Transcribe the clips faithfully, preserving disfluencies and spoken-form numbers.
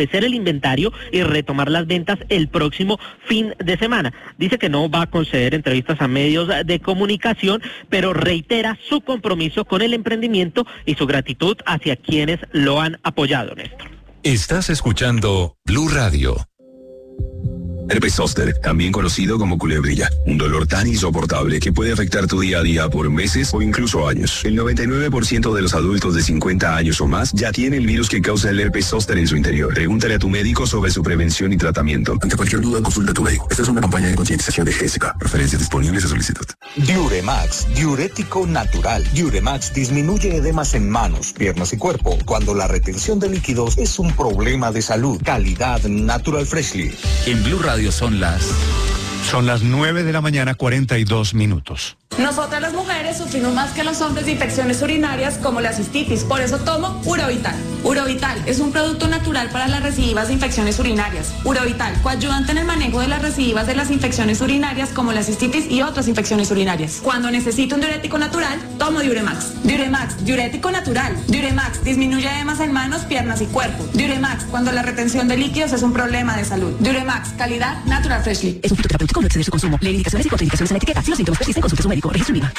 abastecer el inventario y retomar las ventas el próximo fin de semana. Dice que no va a conceder entrevistas a medios de comunicación, pero reitera su compromiso con el emprendimiento y su gratitud hacia quienes lo han apoyado, Néstor. Estás escuchando Blue Radio. Herpes zóster, también conocido como culebrilla, un dolor tan insoportable que puede afectar tu día a día por meses o incluso años. El noventa y nueve por ciento de los adultos de cincuenta años o más ya tiene el virus que causa el herpes zóster en su interior. Pregúntale a tu médico sobre su prevención y tratamiento. Ante cualquier duda, consulta a tu médico. Esta es una campaña de concientización de Jessica. Referencias disponibles a solicitud. Diuremax, diurético natural. Diuremax disminuye edemas en manos, piernas y cuerpo cuando la retención de líquidos es un problema de salud. Calidad Natural Freshly. En Blue Radio son las... Son las nueve de la mañana, cuarenta y dos minutos. Nosotras las mujeres sufrimos más que los hombres de infecciones urinarias como la cistitis, por eso tomo Urovital. Urovital es un producto natural para las recidivas de infecciones urinarias. Urovital, coayudante en el manejo de las recidivas de las infecciones urinarias como la cistitis y otras infecciones urinarias. Cuando necesito un diurético natural, tomo Diuremax. Diuremax, diurético natural. Diuremax disminuye edemas en manos, piernas y cuerpo. Diuremax, cuando la retención de líquidos es un problema de salud. Diuremax, calidad Natural Freshly. Es un fitoterapéutico, no exceder su consumo. Lee indicaciones y contraindicaciones en la etiqueta. Si los síntomas persisten, consulte a su médico. Registro I V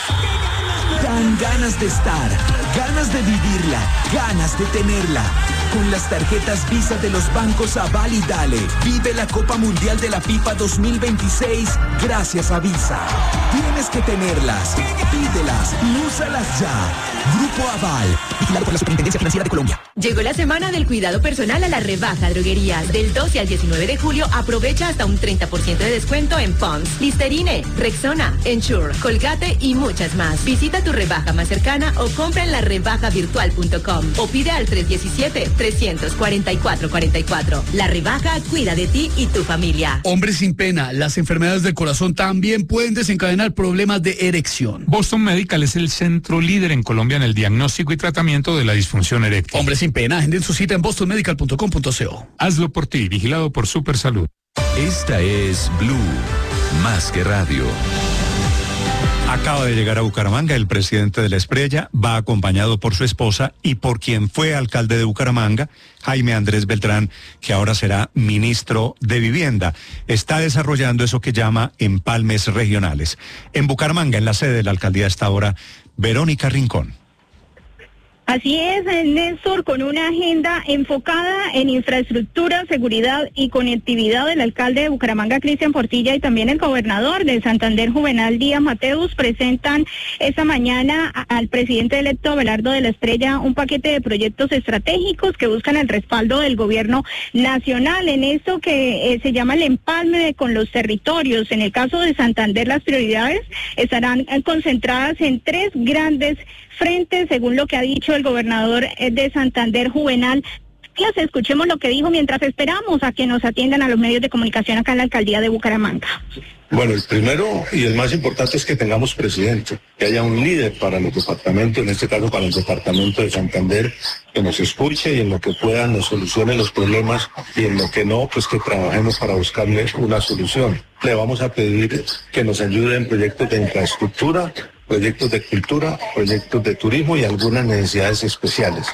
A. Dan ganas de estar, ganas de vivirla, ganas de tenerla. Con las tarjetas Visa de los bancos Aval y Dale, vive la Copa Mundial de la FIFA dos mil veintiséis gracias a Visa. Tienes que tenerlas, pídelas y úsalas ya. Grupo Aval, vigilado por la Superintendencia Financiera de Colombia. Llegó la semana del cuidado personal a la rebaja droguerías. Del doce al diecinueve de julio aprovecha hasta un treinta por ciento de descuento en Pond's, Listerine, Rexona, Ensure, Colgate y muchas más. Visita tu rebaja más cercana o compra en la rebaja virtual punto com o pide al tres uno siete, tres cuatro cuatro cuatro cuatro. La rebaja cuida de ti y tu familia. Hombre sin pena, las enfermedades del corazón también pueden desencadenar problemas de erección. Boston Medical es el centro líder en Colombia en el diagnóstico y tratamiento de la disfunción eréctil. Hombre sin pena, agenden su cita en boston medical punto com punto co. Hazlo por ti, vigilado por Supersalud. Esta es Blue, más que radio. Acaba de llegar a Bucaramanga el presidente de la Espriella, va acompañado por su esposa y por quien fue alcalde de Bucaramanga, Jaime Andrés Beltrán, que ahora será ministro de Vivienda. Está desarrollando eso que llama empalmes regionales. En Bucaramanga, en la sede de la alcaldía, está ahora Verónica Rincón. Así es, Néstor, con una agenda enfocada en infraestructura, seguridad y conectividad, el alcalde de Bucaramanga, Cristian Portilla, y también el gobernador de Santander, Juvenal Díaz Mateus, presentan esta mañana al presidente electo Abelardo de la Espriella un paquete de proyectos estratégicos que buscan el respaldo del gobierno nacional en esto que eh, se llama el empalme de, con los territorios. En el caso de Santander, las prioridades estarán eh, concentradas en tres grandes frentes, según lo que ha dicho el gobernador de Santander, Juvenal Díaz. Escuchemos lo que dijo mientras esperamos a que nos atiendan a los medios de comunicación acá en la alcaldía de Bucaramanga. Bueno, el primero y el más importante es que tengamos presidente, que haya un líder para los departamentos, en este caso para el departamento de Santander, que nos escuche y en lo que pueda nos solucione los problemas y en lo que no, pues que trabajemos para buscarle una solución. Le vamos a pedir que nos ayude en proyectos de infraestructura, proyectos de cultura, proyectos de turismo y algunas necesidades especiales.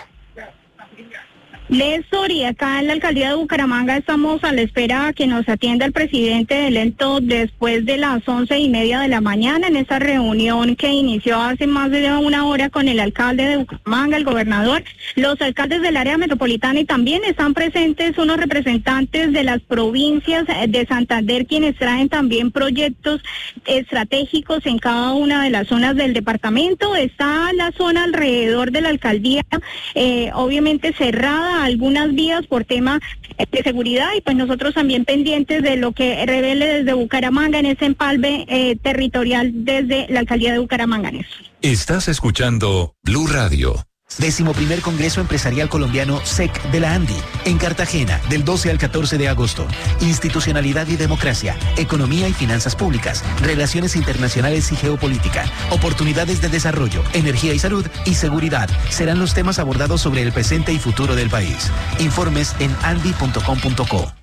Néstor, y acá en la alcaldía de Bucaramanga estamos a la espera a que nos atienda el presidente electo después de las once y media de la mañana en esta reunión que inició hace más de una hora con el alcalde de Bucaramanga, el gobernador, los alcaldes del área metropolitana, y también están presentes unos representantes de las provincias de Santander, quienes traen también proyectos estratégicos en cada una de las zonas del departamento. Está la zona alrededor de la alcaldía, eh, obviamente cerrada algunas vías por tema de seguridad, y pues nosotros también pendientes de lo que revele desde Bucaramanga en ese empalme eh, territorial desde la alcaldía de Bucaramanga. Estás escuchando Blue Radio. Décimo primer Congreso Empresarial Colombiano S E C de la ANDI, en Cartagena, del doce al catorce de agosto. Institucionalidad y democracia, economía y finanzas públicas, relaciones internacionales y geopolítica, oportunidades de desarrollo, energía y salud y seguridad serán los temas abordados sobre el presente y futuro del país. Informes en andi punto com punto co.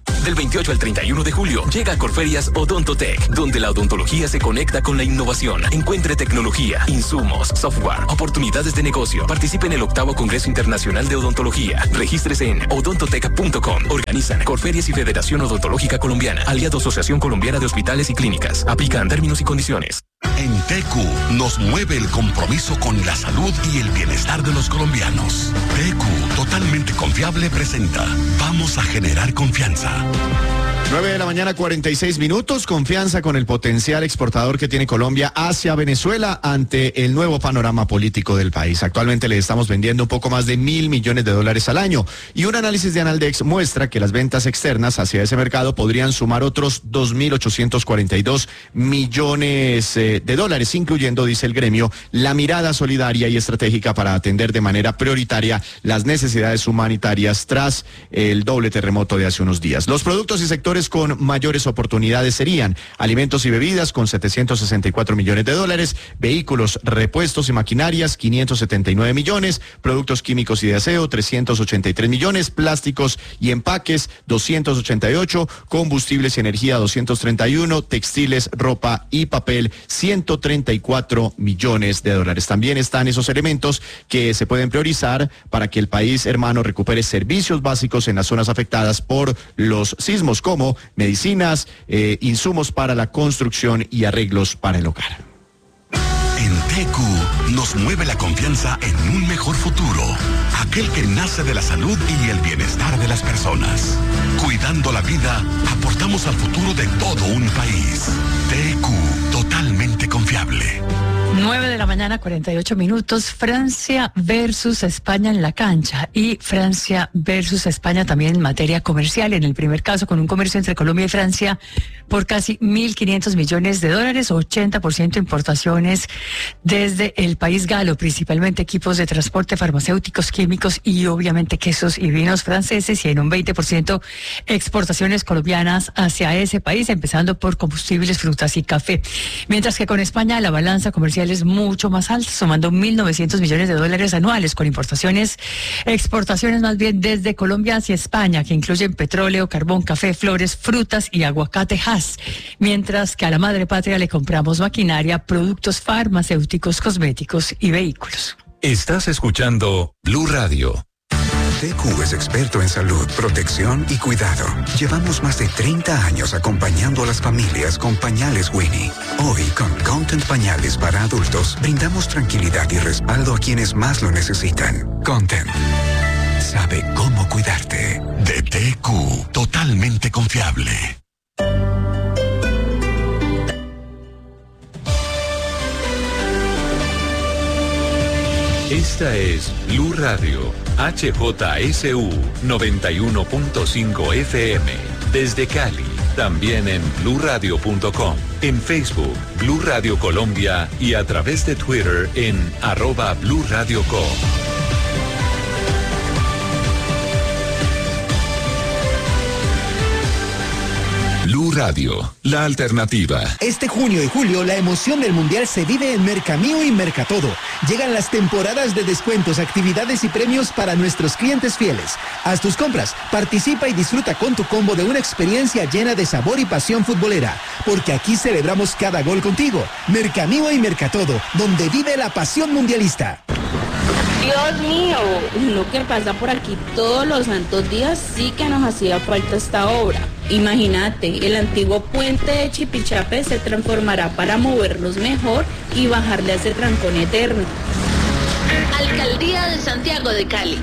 Del veintiocho al treinta y uno de julio llega a Corferias Odontotech, donde la odontología se conecta con la innovación. Encuentre tecnología, insumos, software, oportunidades de negocio. Participe en el octavo Congreso Internacional de Odontología. Regístrese en odontotech punto com. Organizan Corferias y Federación Odontológica Colombiana. Aliado Asociación Colombiana de Hospitales y Clínicas. Aplican términos y condiciones. En T Q nos mueve el compromiso con la salud y el bienestar de los colombianos. T Q, totalmente confiable, presenta Vamos a generar confianza. nueve de la mañana, cuarenta y seis minutos. Confianza con el potencial exportador que tiene Colombia hacia Venezuela ante el nuevo panorama político del país. Actualmente le estamos vendiendo un poco más de mil millones de dólares al año. Y un análisis de Analdex muestra que las ventas externas hacia ese mercado podrían sumar otros dos mil ochocientos cuarenta y dos millones eh, de dólares, incluyendo, dice el gremio, la mirada solidaria y estratégica para atender de manera prioritaria las necesidades humanitarias tras el doble terremoto de hace unos días. Los productos y sectores con mayores oportunidades serían alimentos y bebidas con setecientos sesenta y cuatro millones de dólares, vehículos, repuestos y maquinarias quinientos setenta y nueve millones, productos químicos y de aseo trescientos ochenta y tres millones, plásticos y empaques doscientos ochenta y ocho, combustibles y energía doscientos treinta y uno, textiles, ropa y papel ciento treinta y cuatro millones de dólares. También están esos elementos que se pueden priorizar para que el país hermano recupere servicios básicos en las zonas afectadas por los sismos, como medicinas, eh, insumos para la construcción y arreglos para el hogar. En T Q nos mueve la confianza en un mejor futuro, aquel que nace de la salud y el bienestar de las personas. Cuidando la vida, aportamos al futuro de todo un país. T Q, totalmente confiable. nueve de la mañana, cuarenta y ocho minutos. Francia versus España en la cancha y Francia versus España también en materia comercial. En el primer caso, con un comercio entre Colombia y Francia por casi mil quinientos millones de dólares, ochenta por ciento importaciones desde el país galo, principalmente equipos de transporte, farmacéuticos, químicos y obviamente quesos y vinos franceses, y en un veinte por ciento exportaciones colombianas hacia ese país, empezando por combustibles, frutas y café. Mientras que con España la balanza comercial es mucho más alta, sumando mil novecientos millones de dólares anuales, con importaciones, exportaciones más bien desde Colombia hacia España, que incluyen petróleo, carbón, café, flores, frutas y aguacate Hass. Mientras que a la madre patria le compramos maquinaria, productos farmacéuticos, cosméticos y vehículos. Estás escuchando Blue Radio. T Q es experto en salud, protección y cuidado. Llevamos más de treinta años acompañando a las familias con pañales Winnie. Hoy, con Content Pañales para adultos, brindamos tranquilidad y respaldo a quienes más lo necesitan. Content sabe cómo cuidarte. De T Q, totalmente confiable. Esta es Blue Radio, H J S U noventa y uno punto cinco F M, desde Cali, también en blue radio punto com, en Facebook, Blue Radio Colombia y a través de Twitter en arroba Blue Radio Co. Blue Radio, la alternativa. Este junio y julio la emoción del Mundial se vive en Mercamío y Mercatodo. Llegan las temporadas de descuentos, actividades y premios para nuestros clientes fieles. Haz tus compras, participa y disfruta con tu combo de una experiencia llena de sabor y pasión futbolera. Porque aquí celebramos cada gol contigo. Mercamío y Mercatodo, donde vive la pasión mundialista. Dios mío, lo que pasa por aquí todos los santos días sí que nos hacía falta esta obra. Imagínate, el antiguo puente de Chipichape se transformará para movernos mejor y bajarle a ese trancón eterno. Alcaldía de Santiago de Cali.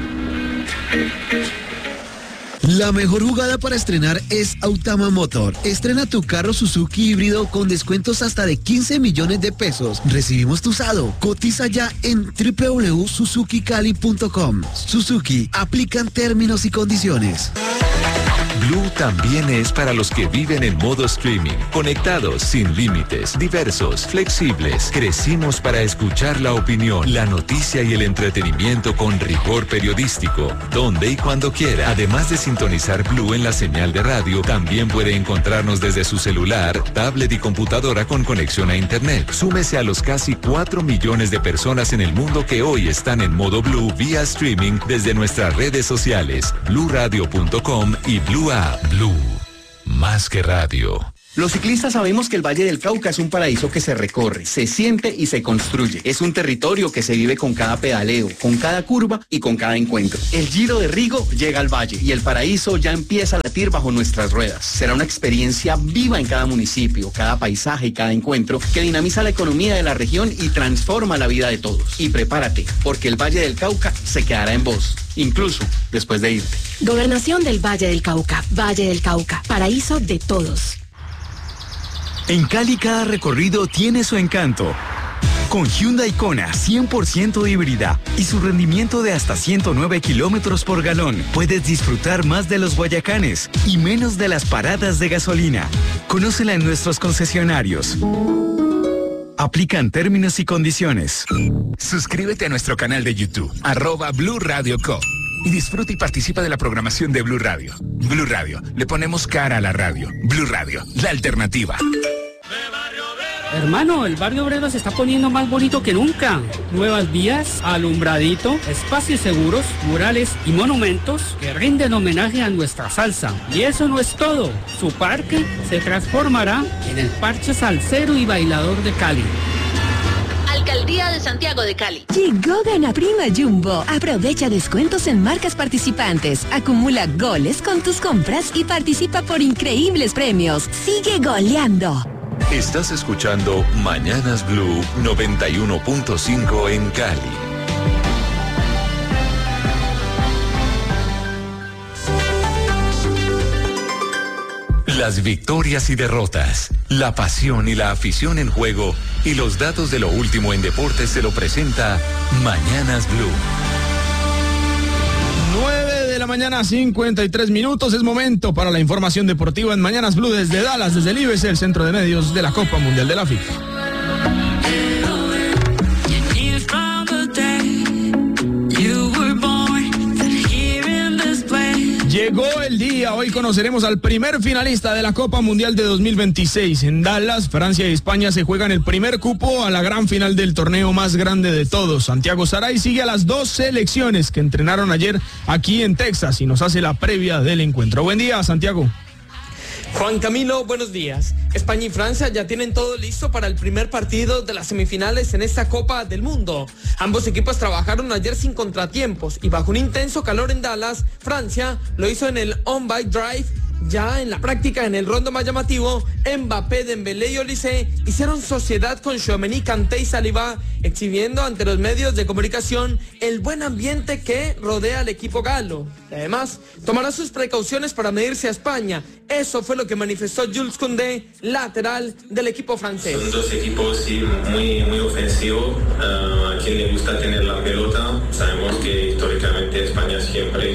La mejor jugada para estrenar es Autama Motor. Estrena tu carro Suzuki híbrido con descuentos hasta de quince millones de pesos. Recibimos tu usado. Cotiza ya en doble u doble u doble u punto suzuki cali punto com. Suzuki, aplican términos y condiciones. Blue también es para los que viven en modo streaming, conectados, sin límites, diversos, flexibles. Crecimos para escuchar la opinión, la noticia y el entretenimiento con rigor periodístico, donde y cuando quiera. Además de sintonizar Blue en la señal de radio, también puede encontrarnos desde su celular, tablet y computadora con conexión a internet. Súmese a los casi cuatro millones de personas en el mundo que hoy están en modo Blue vía streaming desde nuestras redes sociales, blue radio punto com y Blue App. Blue, más que radio. Los ciclistas sabemos que el Valle del Cauca es un paraíso que se recorre, se siente y se construye. Es un territorio que se vive con cada pedaleo, con cada curva y con cada encuentro. El Giro de Rigo llega al valle y el paraíso ya empieza a latir bajo nuestras ruedas. Será una experiencia viva en cada municipio, cada paisaje y cada encuentro que dinamiza la economía de la región y transforma la vida de todos. Y prepárate, porque el Valle del Cauca se quedará en vos, incluso después de irte. Gobernación del Valle del Cauca. Valle del Cauca, paraíso de todos. En Cali cada recorrido tiene su encanto. Con Hyundai Kona cien por ciento híbrida y su rendimiento de hasta ciento nueve kilómetros por galón, puedes disfrutar más de los Guayacanes y menos de las paradas de gasolina. Conócela en nuestros concesionarios. Aplican términos y condiciones. Suscríbete a nuestro canal de YouTube, arroba Blue Radio Co. Y disfruta y participa de la programación de Blue Radio. Blue Radio, le ponemos cara a la radio. Blue Radio, la alternativa. Hermano, el barrio obrero se está poniendo más bonito que nunca. Nuevas vías, alumbradito, espacios seguros, murales y monumentos que rinden homenaje a nuestra salsa. Y eso no es todo. Su parque se transformará en el parche salsero y bailador de Cali. Alcaldía de Santiago de Cali. Llegó Gana Prima Jumbo. Aprovecha descuentos en marcas participantes. Acumula goles con tus compras y participa por increíbles premios. Sigue goleando. Estás escuchando Mañanas Blue noventa y uno punto cinco en Cali. Las victorias y derrotas, la pasión y la afición en juego y los datos de lo último en deportes se lo presenta Mañanas Blue. nueve de la mañana, cincuenta y tres minutos. Es momento para la información deportiva en Mañanas Blue desde Dallas, desde el I B C, el centro de medios de la Copa Mundial de la FIFA. Llegó el día, hoy conoceremos al primer finalista de la Copa Mundial de dos mil veintiséis. En Dallas, Francia y España se juegan el primer cupo a la gran final del torneo más grande de todos. Santiago Saray sigue a las dos selecciones que entrenaron ayer aquí en Texas y nos hace la previa del encuentro. Buen día, Santiago. Juan Camilo, buenos días. España y Francia ya tienen todo listo para el primer partido de las semifinales en esta Copa del Mundo. Ambos equipos trabajaron ayer sin contratiempos y bajo un intenso calor en Dallas. Francia lo hizo en el on-bike drive. Ya en la práctica, en el rondo más llamativo, Mbappé, Dembélé y Olise hicieron sociedad con Tchouaméni, Kanté y Saliba, exhibiendo ante los medios de comunicación el buen ambiente que rodea al equipo galo. Y además, tomará sus precauciones para medirse a España. Eso fue lo que manifestó Jules Koundé, lateral del equipo francés. Son dos equipos sí, muy, muy ofensivos. Uh, a quien le gusta tener la pelota. Sabemos que históricamente España siempre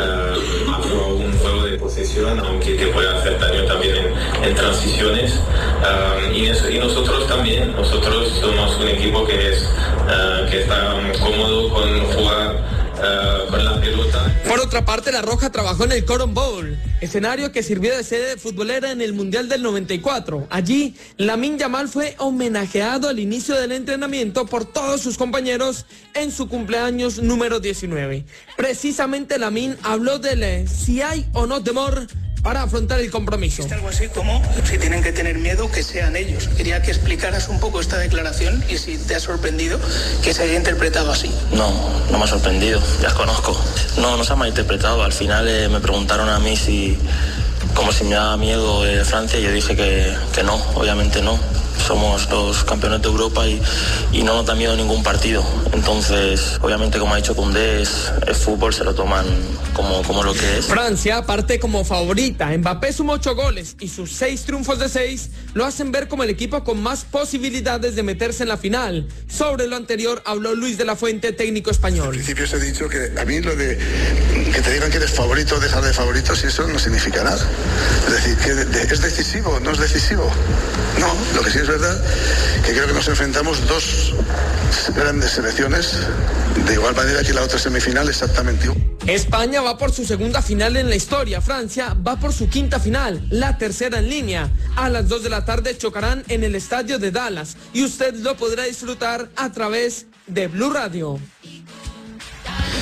uh, ha jugado un juego de posesión, aunque te puede hacer daño también en, en transiciones. Uh, y, eso, y nosotros también, nosotros somos un equipo que, es, uh, que está cómodo con jugar Uh, con la pelota. Por otra parte, la Roja trabajó en el Cotton Bowl, escenario que sirvió de sede futbolera en el Mundial del noventa y cuatro. Allí, Lamine Yamal fue homenajeado al inicio del entrenamiento por todos sus compañeros en su cumpleaños número diecinueve. Precisamente Lamine habló de si hay o no temor para afrontar el compromiso. Algo así como, si tienen que tener miedo, que sean ellos. Quería que explicaras un poco esta declaración y si te ha sorprendido que se haya interpretado así. No, no me ha sorprendido, ya os conozco. No, no se ha malinterpretado. Al final eh, me preguntaron a mí si, como si me daba miedo eh, Francia, y yo dije que, que no, obviamente no. Somos los campeones de Europa y, y no nos da miedo ningún partido. Entonces, obviamente, como ha dicho Koundé, es, es fútbol, se lo toman como, como lo que es. Francia parte como favorita. Mbappé sumó ocho goles y sus seis triunfos de seis lo hacen ver como el equipo con más posibilidades de meterse en la final. Sobre lo anterior habló Luis de la Fuente, técnico español. Al principio os he dicho que a mí lo de que te digan que eres favorito, dejar de favoritos, y eso no significa nada. Es decir, que de, de, es decisivo, no es decisivo. No, lo que sí es verdad que creo que nos enfrentamos dos grandes selecciones de igual manera que la otra semifinal exactamente igual. España va por su segunda final en la historia. Francia va por su quinta final, la tercera en línea. A las dos de la tarde chocarán en el estadio de Dallas y usted lo podrá disfrutar a través de Blue Radio.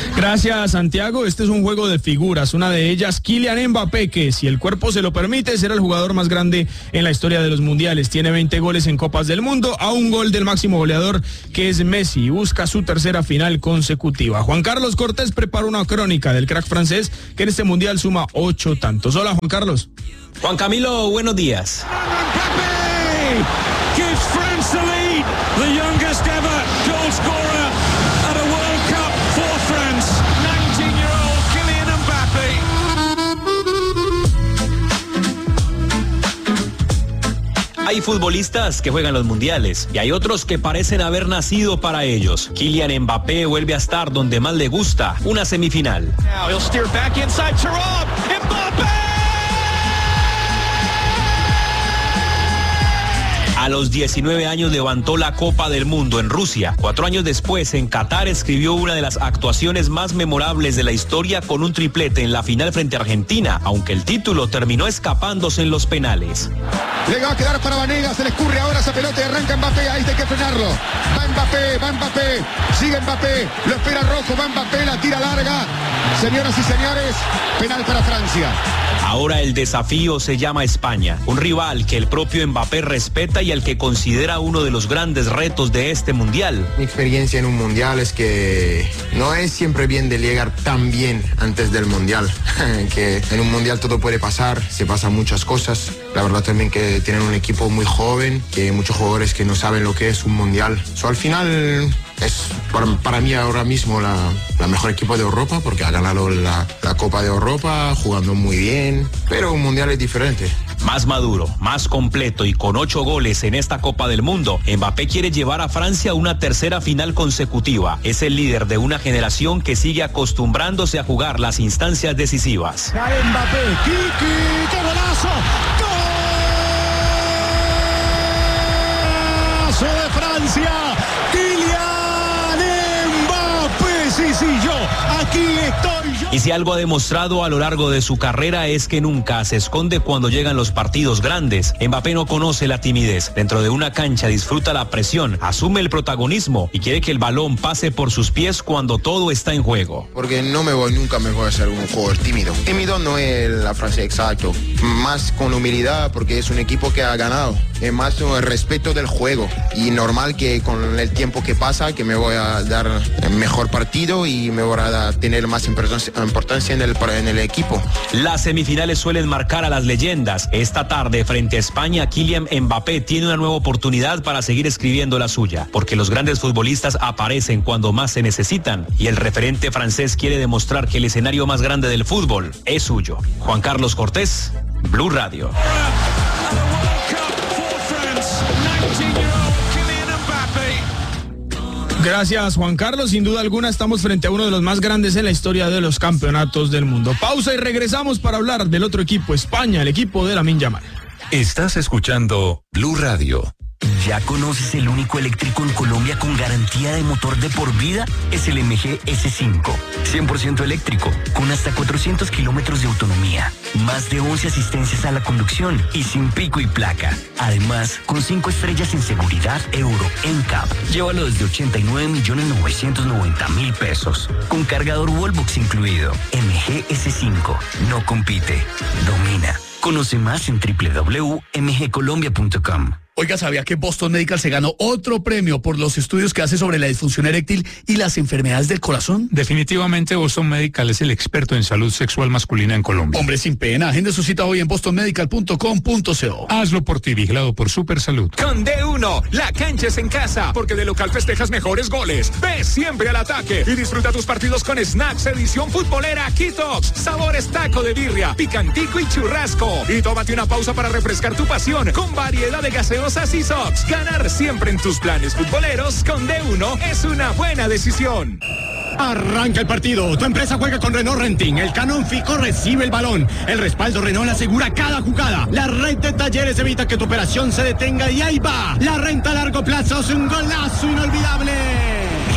Gracias, Santiago. Este es un juego de figuras, una de ellas Kylian Mbappé, que si el cuerpo se lo permite, será el jugador más grande en la historia de los mundiales. Tiene veinte goles en Copas del Mundo, a un gol del máximo goleador, que es Messi, y busca su tercera final consecutiva. Juan Carlos Cortés prepara una crónica del crack francés, que en este mundial suma ocho tantos. Hola, Juan Carlos. Juan Camilo, buenos días. Gives France the lead, the youngest ever goal scorer at a World Cup for France, nineteen-year-old Kylian Mbappé. Hay futbolistas que juegan los mundiales y hay otros que parecen haber nacido para ellos. Kylian Mbappé vuelve a estar donde más le gusta, una semifinal. Now he'll steer back inside Thuram, Mbappé! A los diecinueve años levantó la Copa del Mundo en Rusia. Cuatro años después, en Qatar, escribió una de las actuaciones más memorables de la historia con un triplete en la final frente a Argentina, aunque el título terminó escapándose en los penales. Le va a quedar para Vanega, se le escurre ahora esa pelota y arranca Mbappé, ahí hay que frenarlo. Va Mbappé, va Mbappé, sigue Mbappé, lo espera Rojo, va Mbappé, la tira larga. Señoras y señores, penal para Francia. Ahora el desafío se llama España, un rival que el propio Mbappé respeta y al que considera uno de los grandes retos de este mundial. Mi experiencia en un mundial es que no es siempre bien de llegar tan bien antes del mundial, que en un mundial todo puede pasar, se pasan muchas cosas. La verdad también que tienen un equipo muy joven, que hay muchos jugadores que no saben lo que es un mundial. So, al final es para, para mí ahora mismo la, la mejor equipo de Europa, porque ha ganado la, la Copa de Europa, jugando muy bien, pero un mundial es diferente. Más maduro, más completo y con ocho goles en esta Copa del Mundo, Mbappé quiere llevar a Francia a una tercera final consecutiva. Es el líder de una generación que sigue acostumbrándose a jugar las instancias decisivas. Cae Mbappé, Kiki, qué golazo, golazo de Francia, Kylian Mbappé, sí, sí, yo, aquí estoy yo. Y si algo ha demostrado a lo largo de su carrera es que nunca se esconde cuando llegan los partidos grandes. Mbappé no conoce la timidez. Dentro de una cancha disfruta la presión, asume el protagonismo y quiere que el balón pase por sus pies cuando todo está en juego. Porque no me voy, nunca me voy a ser un jugador tímido. Tímido no es la frase exacta, más con humildad porque es un equipo que ha ganado. Es más el respeto del juego y normal que con el tiempo que pasa que me voy a dar el mejor partido y me voy a tener más importancia importancia en el, en el equipo. Las semifinales suelen marcar a las leyendas. Esta tarde, frente a España, Kylian Mbappé tiene una nueva oportunidad para seguir escribiendo la suya, porque los grandes futbolistas aparecen cuando más se necesitan, y el referente francés quiere demostrar que el escenario más grande del fútbol es suyo. Juan Carlos Cortés, Blue Radio. Gracias, Juan Carlos. Sin duda alguna estamos frente a uno de los más grandes en la historia de los campeonatos del mundo. Pausa y regresamos para hablar del otro equipo, España, el equipo de Lamine Yamal. Estás escuchando Blue Radio. ¿Ya conoces el único eléctrico en Colombia con garantía de motor de por vida? Es el M G S cinco. cien por ciento eléctrico, con hasta cuatrocientos kilómetros de autonomía. Más de once asistencias a la conducción y sin pico y placa. Además, con cinco estrellas en seguridad Euro N C A P. Llévalo desde ochenta y nueve millones novecientos noventa mil pesos. Con cargador Wallbox incluido. M G S cinco. No compite, domina. Conoce más en doble u doble u doble u punto m g colombia punto com. Oiga, ¿sabía que Boston Medical se ganó otro premio por los estudios que hace sobre la disfunción eréctil y las enfermedades del corazón? Definitivamente Boston Medical es el experto en salud sexual masculina en Colombia. Hombre, sin pena, agende su cita hoy en boston medical punto com punto co. Hazlo por ti, vigilado por Supersalud. Con D uno, la cancha es en casa, porque de local festejas mejores goles. Ve siempre al ataque y disfruta tus partidos con Snacks edición futbolera Kitox, sabores taco de birria, picantico y churrasco. Y tómate una pausa para refrescar tu pasión con variedad de gaseosas y sox. Ganar siempre en tus planes futboleros con D uno es una buena decisión. Arranca el partido. Tu empresa juega con Renault Renting. El Canon Fico recibe el balón. El respaldo Renault asegura cada jugada. La red de talleres evita que tu operación se detenga y ahí va. La renta a largo plazo es un golazo inolvidable.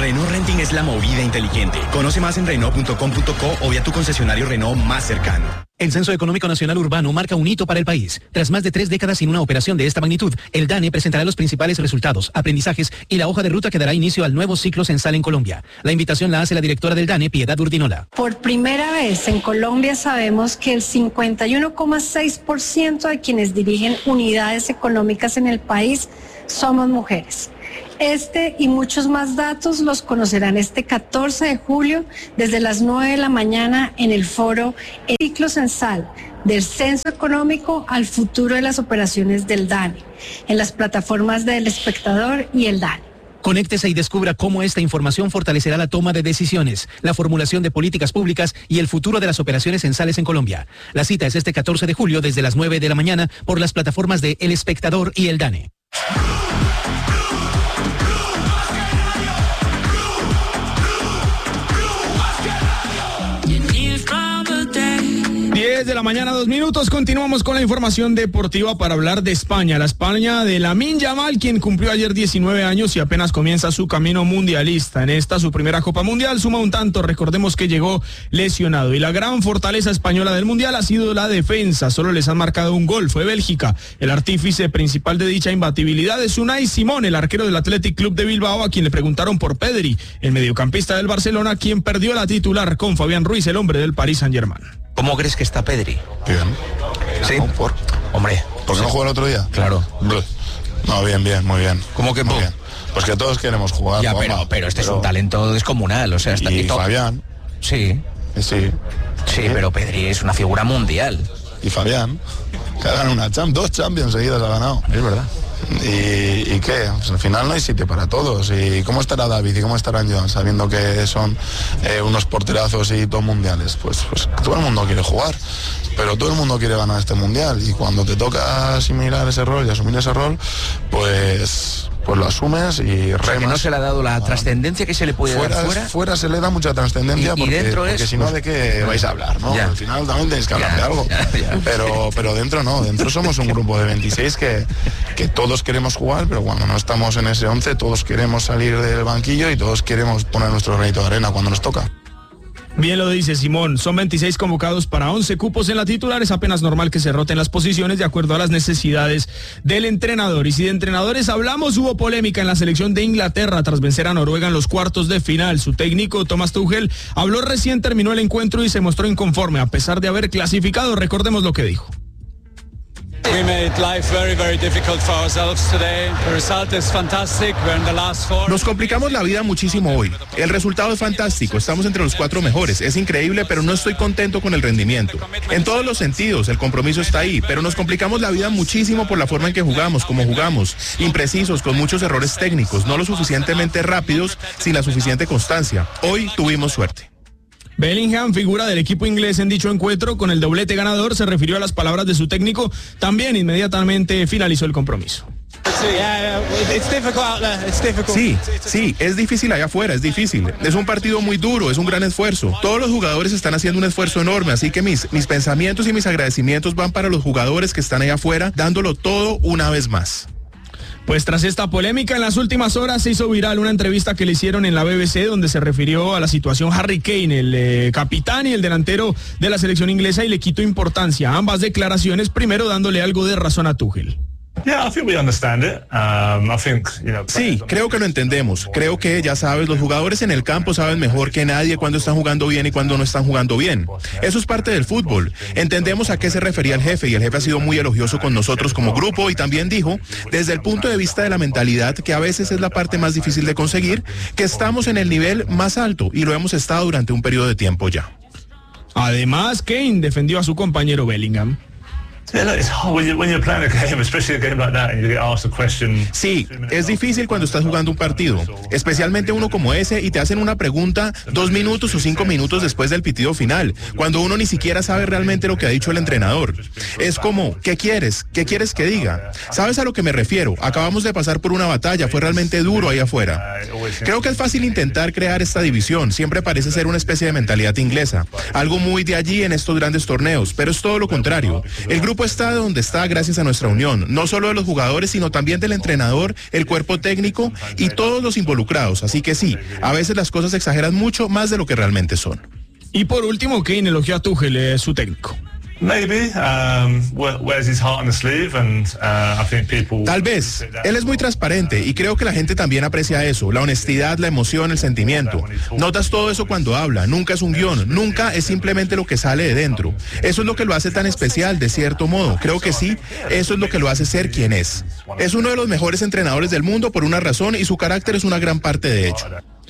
Renault Renting es la movida inteligente. Conoce más en Renault punto com punto co o vía tu concesionario Renault más cercano. El Censo Económico Nacional Urbano marca un hito para el país. Tras más de tres décadas sin una operación de esta magnitud, el DANE presentará los principales resultados, aprendizajes y la hoja de ruta que dará inicio al nuevo ciclo censal en Colombia. La invitación la hace la directora del DANE, Piedad Urdinola. Por primera vez en Colombia sabemos que el cincuenta y uno coma seis por ciento de quienes dirigen unidades económicas en el país somos mujeres. Este y muchos más datos los conocerán este catorce de julio desde las nueve de la mañana en el foro El Ciclo Censal, del Censo Económico al futuro de las operaciones del DANE, en las plataformas del Espectador y el DANE. Conéctese y descubra cómo esta información fortalecerá la toma de decisiones, la formulación de políticas públicas y el futuro de las operaciones censales en Colombia. La cita es este catorce de julio desde las nueve de la mañana por las plataformas de El Espectador y el DANE. diez de la mañana, dos minutos. Continuamos con la información deportiva para hablar de España. La España de Lamine Yamal, quien cumplió ayer diecinueve años y apenas comienza su camino mundialista. En esta, su primera Copa Mundial, suma un tanto. Recordemos que llegó lesionado. Y la gran fortaleza española del Mundial ha sido la defensa. Solo les han marcado un gol. Fue Bélgica. El artífice principal de dicha imbatibilidad es Unai Simón, el arquero del Athletic Club de Bilbao, a quien le preguntaron por Pedri, el mediocampista del Barcelona, quien perdió la titular con Fabián Ruiz, el hombre del Paris Saint-Germain. ¿Cómo crees que está Pedri? Bien. ¿Sí? No, por... Hombre. ¿Por qué no jugó el otro día? Claro. No, bien, bien, muy bien. ¿Cómo que muy bien? Pues que todos queremos jugar. Ya, pero, pero este pero... es un talento descomunal, o sea, está y aquí todo. Fabián. Sí. Sí. Sí, sí, pero Pedri es una figura mundial. Y Fabián, que ha ganado una Champions, dos Champions seguidas ha ganado. Es verdad. ¿Y, y qué? Pues al final no hay sitio para todos. ¿Y cómo estará David y cómo estará Joan sabiendo que son eh, unos porterazos y todo mundiales? Pues, pues todo el mundo quiere jugar, pero todo el mundo quiere ganar este mundial. Y cuando te toca asimilar ese rol y asumir ese rol, pues... pues lo asumes y remas. O sea, que no se le ha dado la trascendencia que se le puede fuera, dar fuera. Fuera se le da mucha trascendencia y, y porque, dentro porque es, si no, pues, ¿de qué vais a hablar? ¿No? Ya. Al final también tenéis que hablar ya, de algo. Ya, ya. Pero, pero dentro no, dentro somos un grupo de veintiséis que, que todos queremos jugar, pero cuando no estamos en ese once, todos queremos salir del banquillo y todos queremos poner nuestro granito de arena cuando nos toca. Bien lo dice Simón, son veintiséis convocados para once cupos en la titular, es apenas normal que se roten las posiciones de acuerdo a las necesidades del entrenador. Y si de entrenadores hablamos, hubo polémica en la selección de Inglaterra tras vencer a Noruega en los cuartos de final. Su técnico, Thomas Tuchel, habló recién terminó el encuentro y se mostró inconforme a pesar de haber clasificado. Recordemos lo que dijo. We made life very, very difficult for ourselves today. The result is fantastic. We're in the last four. Nos complicamos la vida muchísimo hoy. El resultado es fantástico. Estamos entre los cuatro mejores. Es increíble, pero no estoy contento con el rendimiento. En todos los sentidos, el compromiso está ahí, pero nos complicamos la vida muchísimo por la forma en que jugamos, como jugamos. Imprecisos, con muchos errores técnicos, no lo suficientemente rápidos, sin la suficiente constancia. Hoy tuvimos suerte. Bellingham, figura del equipo inglés en dicho encuentro, con el doblete ganador, se refirió a las palabras de su técnico. También inmediatamente finalizó el compromiso. Sí, sí, es difícil allá afuera, es difícil. Es un partido muy duro, es un gran esfuerzo. Todos los jugadores están haciendo un esfuerzo enorme, así que mis, mis pensamientos y mis agradecimientos van para los jugadores que están allá afuera, dándolo todo una vez más. Pues tras esta polémica, en las últimas horas se hizo viral una entrevista que le hicieron en la B B C donde se refirió a la situación Harry Kane, el eh, capitán y el delantero de la selección inglesa, y le quitó importancia a ambas declaraciones, primero dándole algo de razón a Tuchel. Sí, creo que lo entendemos. Creo que, ya sabes, los jugadores en el campo saben mejor que nadie cuando están jugando bien y cuando no están jugando bien. Eso es parte del fútbol. Entendemos a qué se refería el jefe y el jefe ha sido muy elogioso con nosotros como grupo y también dijo, desde el punto de vista de la mentalidad, que a veces es la parte más difícil de conseguir, que estamos en el nivel más alto y lo hemos estado durante un periodo de tiempo ya. Además, Kane defendió a su compañero Bellingham. Sí, es difícil cuando estás jugando un partido, especialmente uno como ese, y te hacen una pregunta dos minutos o cinco minutos después del pitido final, cuando uno ni siquiera sabe realmente lo que ha dicho el entrenador. Es como, ¿qué quieres? ¿Qué quieres que diga? ¿Sabes a lo que me refiero? Acabamos de pasar por una batalla, fue realmente duro ahí afuera. Creo que es fácil intentar crear esta división, siempre parece ser una especie de mentalidad inglesa, algo muy de allí en estos grandes torneos, pero es todo lo contrario. El grupo grupo está donde está gracias a nuestra unión, no solo de los jugadores, sino también del entrenador, el cuerpo técnico y todos los involucrados. Así que sí, a veces las cosas se exageran mucho más de lo que realmente son. Y por último, Kane elogió a Tuchel, eh, su técnico. Maybe, um, wears his heart on the sleeve and uh, I think people... Tal vez. Él es muy transparente y creo que la gente también aprecia eso, la honestidad, la emoción, el sentimiento. Notas todo eso cuando habla, nunca es un guión, nunca es simplemente lo que sale de dentro. Eso es lo que lo hace tan especial, de cierto modo. Creo que sí, eso es lo que lo hace ser quien es. Es uno de los mejores entrenadores del mundo por una razón y su carácter es una gran parte de hecho.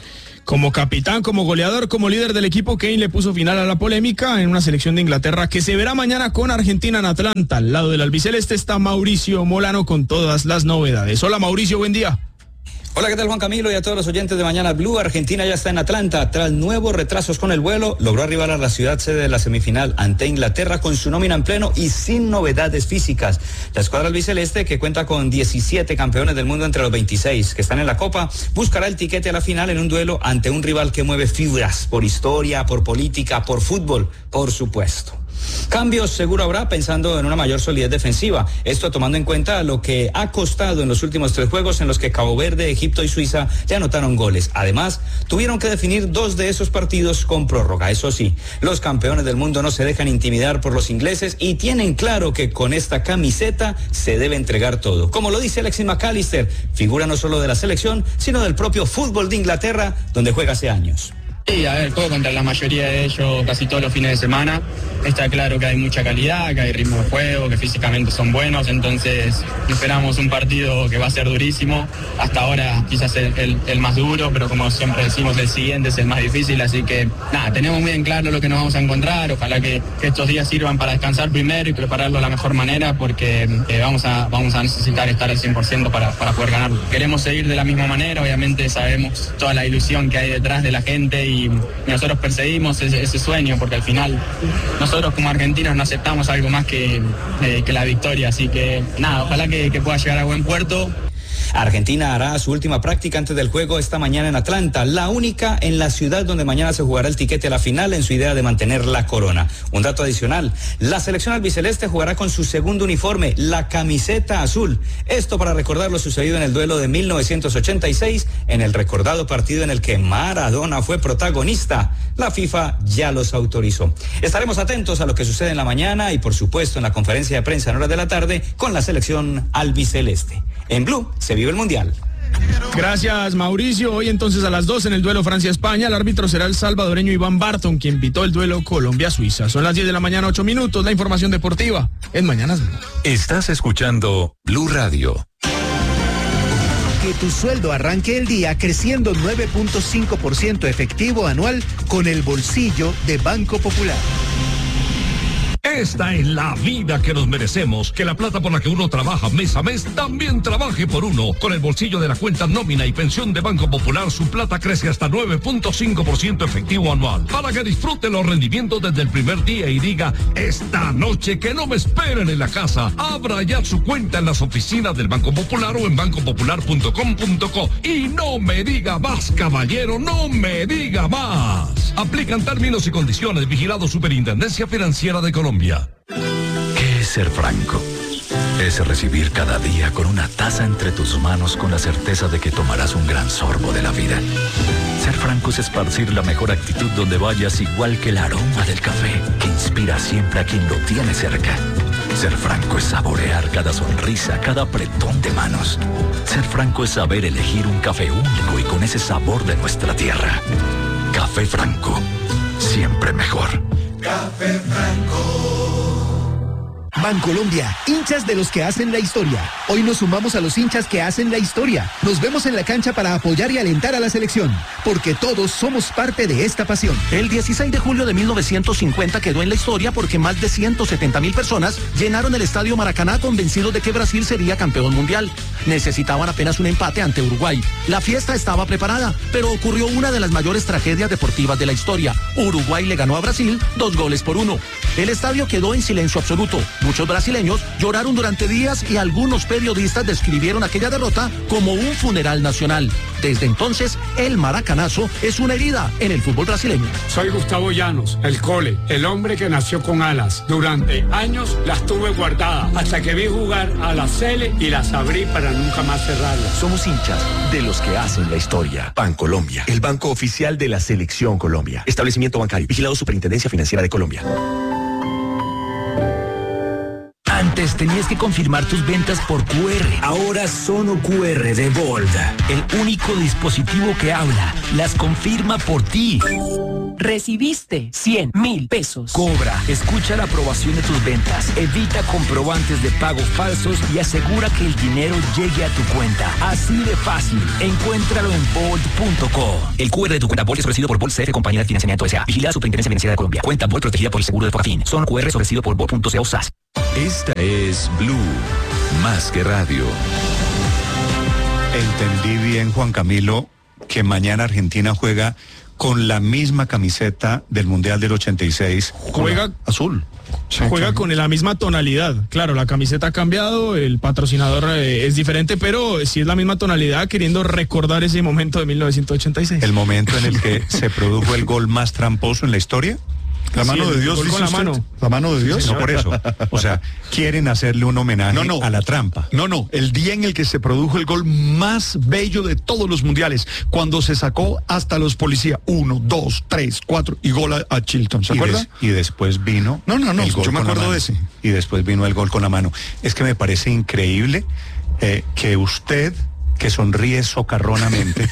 Como capitán, como goleador, como líder del equipo, Kane le puso final a la polémica en una selección de Inglaterra que se verá mañana con Argentina en Atlanta. Al lado del albiceleste está Mauricio Molano con todas las novedades. Hola Mauricio, buen día. Hola, ¿qué tal Juan Camilo y a todos los oyentes de Mañana Blue? Argentina ya está en Atlanta. Tras nuevos retrasos con el vuelo, logró arribar a la ciudad sede de la semifinal ante Inglaterra con su nómina en pleno y sin novedades físicas. La escuadra albiceleste, que cuenta con diecisiete campeones del mundo entre los veintiséis que están en la Copa, buscará el tiquete a la final en un duelo ante un rival que mueve fibras por historia, por política, por fútbol, por supuesto. Cambios seguro habrá, pensando en una mayor solidez defensiva, esto tomando en cuenta lo que ha costado en los últimos tres juegos en los que Cabo Verde, Egipto y Suiza le anotaron goles. Además, tuvieron que definir dos de esos partidos con prórroga. Eso sí, los campeones del mundo no se dejan intimidar por los ingleses y tienen claro que con esta camiseta se debe entregar todo. Como lo dice Alexis McAllister, figura no solo de la selección, sino del propio fútbol de Inglaterra, donde juega hace años. Sí, a ver, juego contra la mayoría de ellos casi todos los fines de semana. Está claro que hay mucha calidad, que hay ritmo de juego, que físicamente son buenos, entonces esperamos un partido que va a ser durísimo. Hasta ahora quizás el, el, el más duro, pero como siempre decimos, el siguiente es el más difícil, así que nada, tenemos muy en claro lo que nos vamos a encontrar. Ojalá que, que estos días sirvan para descansar primero y prepararlo de la mejor manera, porque eh, vamos, a, vamos a necesitar estar al cien por ciento para, para poder ganarlo. Queremos seguir de la misma manera, obviamente sabemos toda la ilusión que hay detrás de la gente y nosotros perseguimos ese, ese sueño, porque al final nosotros como argentinos no aceptamos algo más que, eh, que la victoria, así que nada, ojalá que, que pueda llegar a buen puerto. Argentina hará su última práctica antes del juego esta mañana en Atlanta, la única en la ciudad donde mañana se jugará el tiquete a la final en su idea de mantener la corona. Un dato adicional, la selección albiceleste jugará con su segundo uniforme, la camiseta azul. Esto para recordar lo sucedido en el duelo de mil novecientos ochenta y seis, en el recordado partido en el que Maradona fue protagonista. La FIFA ya los autorizó. Estaremos atentos a lo que sucede en la mañana y por supuesto en la conferencia de prensa en horas de la tarde con la selección albiceleste. En Blue se vive el Mundial. Gracias Mauricio. Hoy entonces a las dos en el duelo Francia-España, el árbitro será el salvadoreño Iván Barton, quien pitó el duelo Colombia-Suiza. Son las diez de la mañana, ocho minutos, la información deportiva en Mañanas Blue. Estás escuchando Blue Radio. Que tu sueldo arranque el día creciendo nueve punto cinco por ciento efectivo anual con el bolsillo de Banco Popular. Esta es la vida que nos merecemos, que la plata por la que uno trabaja mes a mes también trabaje por uno. Con el bolsillo de la cuenta nómina y pensión de Banco Popular, su plata crece hasta nueve punto cinco por ciento efectivo anual, para que disfrute los rendimientos desde el primer día y diga, esta noche que no me esperen en la casa. Abra ya su cuenta en las oficinas del Banco Popular o en banco popular punto com punto co. Y no me diga más, caballero, no me diga más. Aplican términos y condiciones. Vigilado Superintendencia Financiera de Colombia. ¿Qué es ser franco? Es recibir cada día con una taza entre tus manos con la certeza de que tomarás un gran sorbo de la vida. Ser franco es esparcir la mejor actitud donde vayas, igual que el aroma del café que inspira siempre a quien lo tiene cerca. Ser franco es saborear cada sonrisa, cada apretón de manos. Ser franco es saber elegir un café único y con ese sabor de nuestra tierra. Café Franco, siempre mejor. Café Franco. Bancolombia, hinchas de los que hacen la historia. Hoy nos sumamos a los hinchas que hacen la historia. Nos vemos en la cancha para apoyar y alentar a la selección, porque todos somos parte de esta pasión. El dieciséis de julio de mil novecientos cincuenta quedó en la historia porque más de ciento setenta mil personas llenaron el estadio Maracaná convencidos de que Brasil sería campeón mundial. Necesitaban apenas un empate ante Uruguay. La fiesta estaba preparada, pero ocurrió una de las mayores tragedias deportivas de la historia. Uruguay le ganó a Brasil dos goles por uno. El estadio quedó en silencio absoluto. Muchos brasileños lloraron durante días y algunos periodistas describieron aquella derrota como un funeral nacional. Desde entonces, el maracanazo es una herida en el fútbol brasileño. Soy Gustavo Llanos, el Cole, el hombre que nació con alas. Durante años las tuve guardadas hasta que vi jugar a la Cele y las abrí para nunca más cerrarlas. Somos hinchas de los que hacen la historia. Bancolombia, el banco oficial de la Selección Colombia. Establecimiento bancario, vigilado Superintendencia Financiera de Colombia. Antes tenías que confirmar tus ventas por Q R. Ahora Sono Q R de Gold. El único dispositivo que habla, las confirma por ti. Recibiste cien mil pesos. Cobra, escucha la aprobación de tus ventas, evita comprobantes de pago falsos y asegura que el dinero llegue a tu cuenta. Así de fácil. Encuéntralo en bold punto co. El Q R de tu cuenta Bold es ofrecido por Bold C F, compañía de financiamiento S A. Vigilada Superintendencia Financiera de Colombia. Cuenta Bold protegida por el seguro de Fogafín. Sono Q R es ofrecido por bold punto co S A S. Esta es Blue, más que radio. Entendí bien, Juan Camilo, que mañana Argentina juega con la misma camiseta del Mundial del ochenta y seis. Juega azul. Juega con la misma tonalidad. Claro, la camiseta ha cambiado, el patrocinador eh, es diferente, pero sí es la misma tonalidad, queriendo recordar ese momento de mil novecientos ochenta y seis. El momento en el que se produjo el gol más tramposo en la historia. La mano Sí, de Dios, con dice la usted. mano. La mano de Dios. No por eso. O sea, quieren hacerle un homenaje No, no. a la trampa. No, no, el día en el que se produjo el gol más bello de todos los mundiales, cuando se sacó hasta los policías, uno, dos, tres, cuatro, y gol a, a Chilton, ¿se Y acuerda? des- y después vino. No, no, no, el gol yo me con la acuerdo mano. de ese. Y después vino el gol con la mano. Es que me parece increíble eh, que usted, que sonríe socarronamente,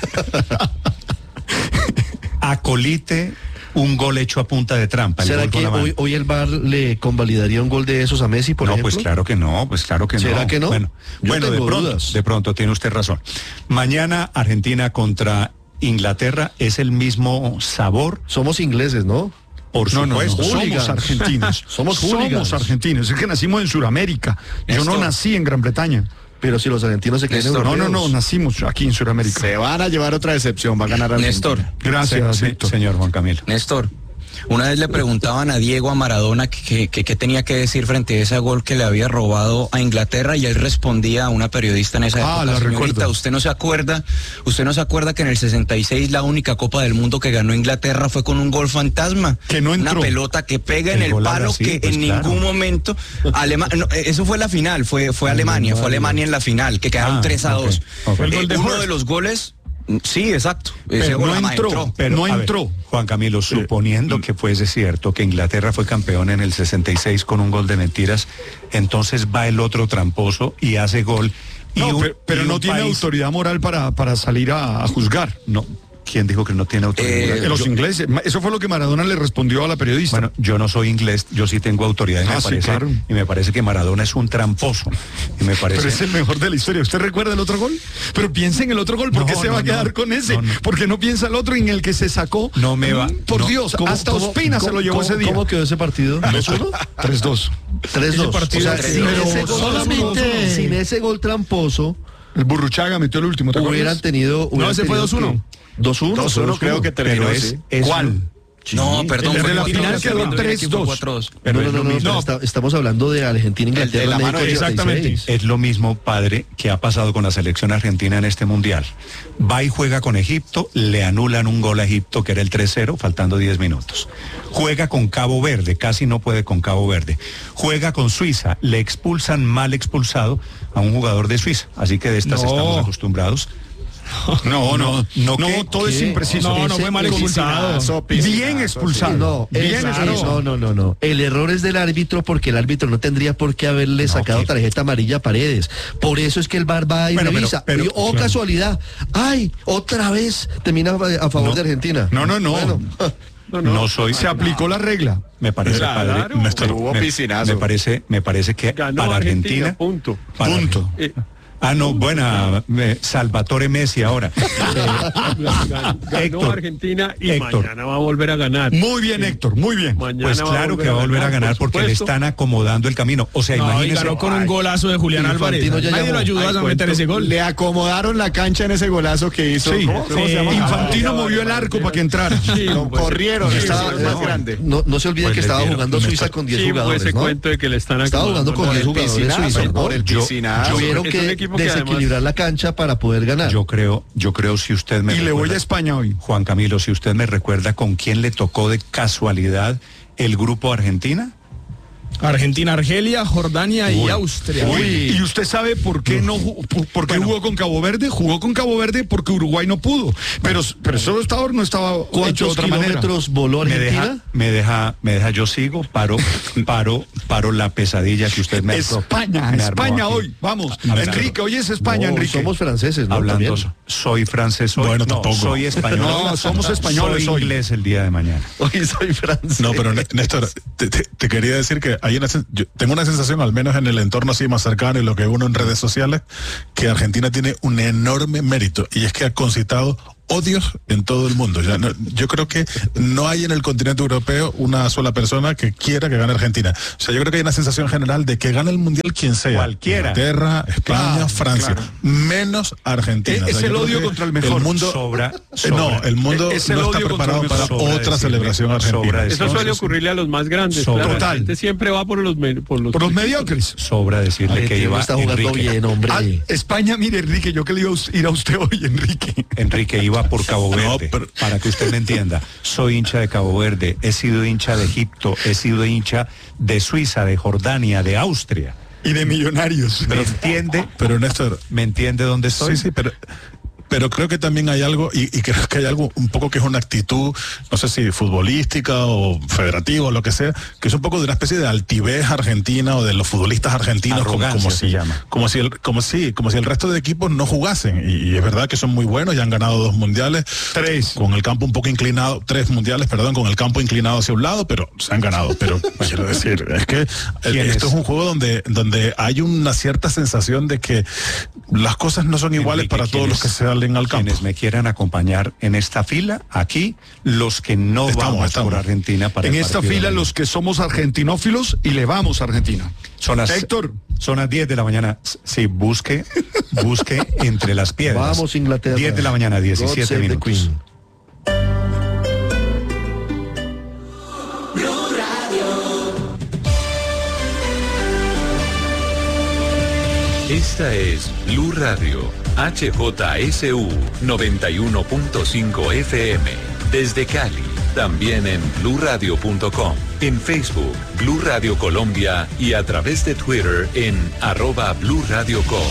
acolite un gol hecho a punta de trampa. el ¿Será gol con que la mano. hoy, hoy el V A R le convalidaría un gol de esos a Messi, por no, ejemplo? pues claro que no, pues claro que no. ¿Será que no? Bueno, Yo bueno de tengo pronto, dudas. de pronto tiene usted razón. Mañana Argentina contra Inglaterra es el mismo sabor. Somos ingleses, ¿no? Por No, no, no, supuesto. somos argentinos. Somos hooligans. Somos argentinos. Es que nacimos en Sudamérica. Yo no Néstor. nací en Gran Bretaña. Pero si los argentinos se creen Néstor, no, no, europeos. no, nacimos aquí en Sudamérica. Se van a llevar otra decepción, va a ganar Argentina. Néstor. Gracias, Sí, Víctor. señor Juan Camilo. Néstor, una vez le preguntaban a Diego, a Maradona, que, que, que tenía que decir frente a ese gol que le había robado a Inglaterra, y él respondía a una periodista en esa Ah, época: la señorita, recuerdo. usted no se acuerda, usted no se acuerda que en el sesenta y seis la única Copa del Mundo que ganó Inglaterra fue con un gol fantasma, que no entró. una pelota que pega El en el gol a palo, Brasil, que pues, en claro. ningún momento Alema- no, eso fue la final, fue fue Alemania, fue Alemania en la final, que quedaron Ah, tres a ok, dos. ok. Fue el gol Eh, de uno Horst. de los goles, sí, exacto, ese Pero gol no además entró, pero, no a ver, entró. Juan Camilo, suponiendo que fuese cierto que Inglaterra fue campeón en el sesenta y seis con un gol de mentiras, entonces va el otro tramposo y hace gol. Y No, un- pero, pero y no un tiene país- autoridad moral para, para salir a, a juzgar. No, ¿quién dijo que no tiene autoridad? Eh, moral? los yo- ingleses. Ma- Eso fue lo que Maradona le respondió a la periodista. Bueno, yo no soy inglés, yo sí tengo autoridad y, Ah, me, sí, parece, claro. y me parece que Maradona es un tramposo. Y me parece... Pero es el mejor de la historia. ¿Usted recuerda el otro gol? Pero piensa en el otro gol. ¿Por qué No, se va no, a quedar no. con ese? No, no. Porque no piensa el otro en el que se sacó. No me va- Mm, Por no. Dios, ¿Cómo- hasta cómo- Ospina se cómo- lo llevó cómo- ese día. ¿Cómo quedó ese partido? ¿dos uno? tres dos. tres dos. partido O sea, tres sin dos. ese gol, Solamente- sin ese gol tramposo, El Burruchaga metió el último. ¿te acuerdas? hubieran tenido... hubieran ese fue tenido dos uno. que- dos uno. dos uno creo que terminó, Pero es, sí. es- ¿Cuál? No, perdón, el fue de la cuatro final dos, quedó perdón, tres aquí fue dos. cuatro dos. Pero no, es no, lo no, no, mismo. está- estamos hablando de Argentina, Inglaterra, El de la en mano el de- ochenta y seis. exactamente. Es lo mismo, padre, que ha pasado con la selección argentina en este mundial. Va y juega con Egipto, le anulan un gol a Egipto que era el tres cero, faltando diez minutos. Juega con Cabo Verde, casi no puede con Cabo Verde. Juega con Suiza, le expulsan mal expulsado a un jugador de Suiza. Así que de estas No. estamos acostumbrados. No, no, no, no, ¿qué? todo es ¿Qué? impreciso. No, no fue mal expulsado. Bien expulsado. No, bien es- expulsado. no, no, no, no. El error es del árbitro, porque el árbitro no tendría por qué haberle sacado ¿qué? tarjeta amarilla a Paredes. Por eso es que el V A R va y Bueno, pero- revisa. pero- Y, oh, claro. casualidad. Ay, otra vez termina a favor No. de Argentina. No, no, no. Bueno, No, soy. Se aplicó la regla. Me parece, Claro, padre. Néstor, hubo me, piscinazo. me parece, me parece que Ganó para Argentina, Argentina, punto. para- Punto. Eh, Ah, no, buena, eh, Salvatore Messi ahora. Ganó Héctor, Argentina y Héctor. mañana va a volver a ganar. Muy bien, Héctor, muy bien. Mañana Pues claro que va a volver a ganar por porque le supuesto. están acomodando el camino. O sea, No, y imagínese. ganó con un golazo de Julián Álvarez. Infantino ya Nadie llamó. lo ayudó Ay, a meter cuento, ese gol. Le acomodaron la cancha en ese golazo que hizo. Sí, ¿Cómo? ¿Cómo sí. se llama? Infantino movió el arco para que entrara. Lo corrieron, estaba más grande. no, no se olvide Pues que le estaba dieron- jugando me Suiza está- con diez Sí, fue jugadores, ese ¿no? cuento de que le están Estaba jugando con acomodando diez el jugadores piscinazo, suizos, ¿no? por el Yo- piscinazo. Tuvieron Es que, un equipo equipo que desequilibrar además... la cancha para poder ganar. Yo creo, yo creo si usted me Y recuerda, le voy a España hoy. Juan Camilo, si usted me recuerda con quién le tocó de casualidad el grupo Argentina. Argentina, Argelia, Jordania Uy. y Austria. Uy, ¿y usted sabe por qué no ju- por, por qué Bueno. jugó con Cabo Verde? Jugó con Cabo Verde porque Uruguay no pudo. Pero, pero solo estaba, no estaba hecho de ¿Cuántos otra manera. kilómetros voló Me Argentina? deja, me deja, me deja, yo sigo, paro, paro, paro la pesadilla que usted me España, me armó España aquí. hoy, vamos. Hablando- Enrique, hoy es España, No, Enrique. somos franceses, ¿no? Hablando, También. soy francés hoy. Bueno, no, tampoco. soy español. No, somos españoles soy hoy. inglés el día de mañana. Hoy soy francés. No, pero Néstor, te, te- te quería decir que hay una, sen- yo tengo una sensación, al menos en el entorno así más cercano y lo que uno en redes sociales, que Argentina tiene un enorme mérito y es que ha concitado odios en todo el mundo. Ya no- yo creo que no hay en el continente europeo una sola persona que quiera que gane Argentina. O sea, yo creo que hay una sensación general de que gane el mundial quien sea. Cualquiera. Inglaterra, España, Claro, Francia, claro. menos Argentina. Es O sea, el yo creo odio que contra el mejor. El mundo, Sobra, eh, sobra. no, el mundo Es el no está odio contra el preparado para mejor. Sobra otra decirle- celebración sobra argentina. decirle- Eso suele ocurrirle a los más grandes. Sobra. Claro, Total. la gente siempre va por los men- por los, Por los mediocres. Sobra decirle que Argentina iba está jugando Enrique, bien, hombre. Ah, España, mire, Enrique, yo que le iba a ir a usted hoy, Enrique. Enrique iba por Cabo No, Verde, pero- para que usted me entienda. Soy hincha de Cabo Verde, he sido hincha de Egipto, he sido hincha de Suiza, de Jordania, de Austria. Y de millonarios. ¿Me entiende? Pero Néstor, ¿Me entiende dónde estoy? sí, sí, pero pero creo que también hay algo, y, y creo que hay algo un poco que es una actitud, no sé si futbolística o federativa o lo que sea, que es un poco de una especie de altivez argentina o de los futbolistas argentinos, como, Arrogancia como se si llama. como si el, como si, como si el resto de equipos no jugasen. Y, y es verdad que son muy buenos, ya han ganado dos mundiales, Tres. con el campo un poco inclinado, tres mundiales, perdón, con el campo inclinado hacia un lado, pero se han ganado. Pero quiero decir, es que eh, ¿Quién esto es? es un juego donde, donde hay una cierta sensación de que las cosas no son iguales Enrique, para todos los que quienes- salen al campo. Quienes me quieran acompañar en esta fila, aquí, los que no Estamos, vamos estamos. por Argentina para En el esta partido fila de- los que somos argentinófilos y le vamos a Argentina. Son las, Héctor. son las diez de la mañana. Sí, busque, busque entre las piedras. Vamos, Inglaterra. diez de la mañana, God diecisiete save the minutos. Queen. Esta es Blue Radio, H J S U noventa y uno punto cinco F M. Desde Cali, también en blue radio punto com, en Facebook, Blue Radio Colombia y a través de Twitter en arroba Blue Radio Co.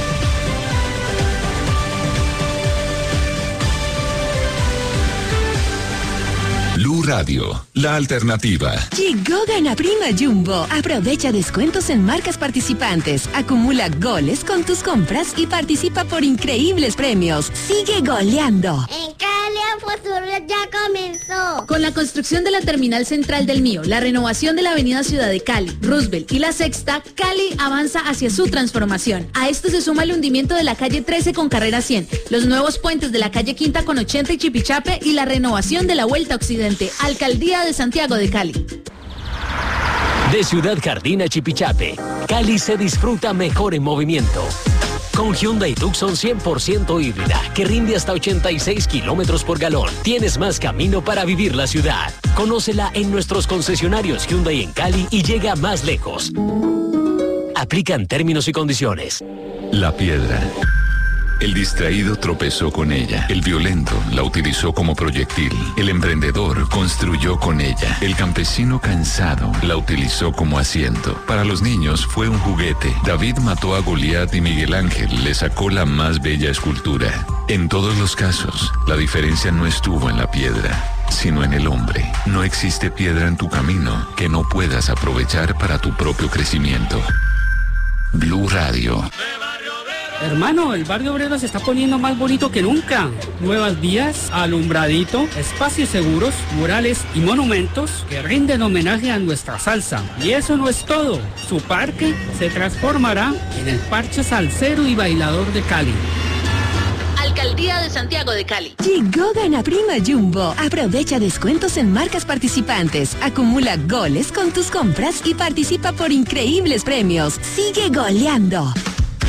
Blue Radio, la alternativa. Llegó Gana Prima Jumbo. Aprovecha descuentos en marcas participantes. Acumula goles con tus compras y participa por increíbles premios. Sigue goleando. En Cali el futuro ya comenzó. Con la construcción de la terminal central del Mío, la renovación de la avenida Ciudad de Cali, Roosevelt y la Sexta, Cali avanza hacia su transformación. A esto se suma el hundimiento de la calle trece con carrera cien, los nuevos puentes de la calle Quinta con ochenta y Chipichape y la renovación de la Vuelta Occidente. Alcaldía de Santiago de Cali. De Ciudad Jardín a Chipichape, Cali se disfruta mejor en movimiento. Con Hyundai Tucson cien por ciento híbrida, que rinde hasta ochenta y seis kilómetros por galón, tienes más camino para vivir la ciudad. Conócela en nuestros concesionarios Hyundai en Cali y llega más lejos. Aplican términos y condiciones. La piedra. El distraído tropezó con ella. El violento la utilizó como proyectil. El emprendedor construyó con ella. El campesino cansado la utilizó como asiento. Para los niños fue un juguete. David mató a Goliat y Miguel Ángel le sacó la más bella escultura. En todos los casos, la diferencia no estuvo en la piedra, sino en el hombre. No existe piedra en tu camino que no puedas aprovechar para tu propio crecimiento. Blue Radio. Hermano, el barrio obrero se está poniendo más bonito que nunca. Nuevas vías, alumbradito, espacios seguros, murales y monumentos que rinden homenaje a nuestra salsa. Y eso no es todo. Su parque se transformará en el parche salsero y bailador de Cali. Alcaldía de Santiago de Cali. Llegó Gana Prima Jumbo. Aprovecha descuentos en marcas participantes. Acumula goles con tus compras y participa por increíbles premios. Sigue goleando.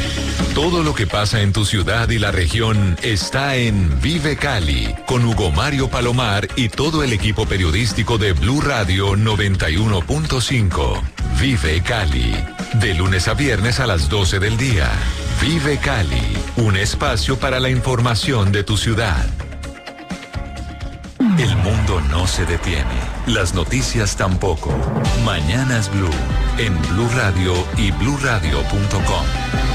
Todo lo que pasa en tu ciudad y la región está en Vive Cali, con Hugo Mario Palomar y todo el equipo periodístico de Blue Radio noventa y uno punto cinco. Vive Cali, de lunes a viernes a las doce del día. Vive Cali, un espacio para la información de tu ciudad. El mundo no se detiene, las noticias tampoco. Mañanas Blue, en Blue Radio y blue radio punto com.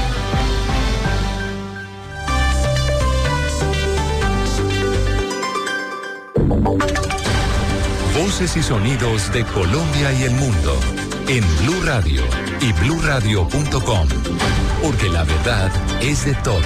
Voces y sonidos de Colombia y el mundo en Blue Radio y blue radio punto com, porque la verdad es de todos.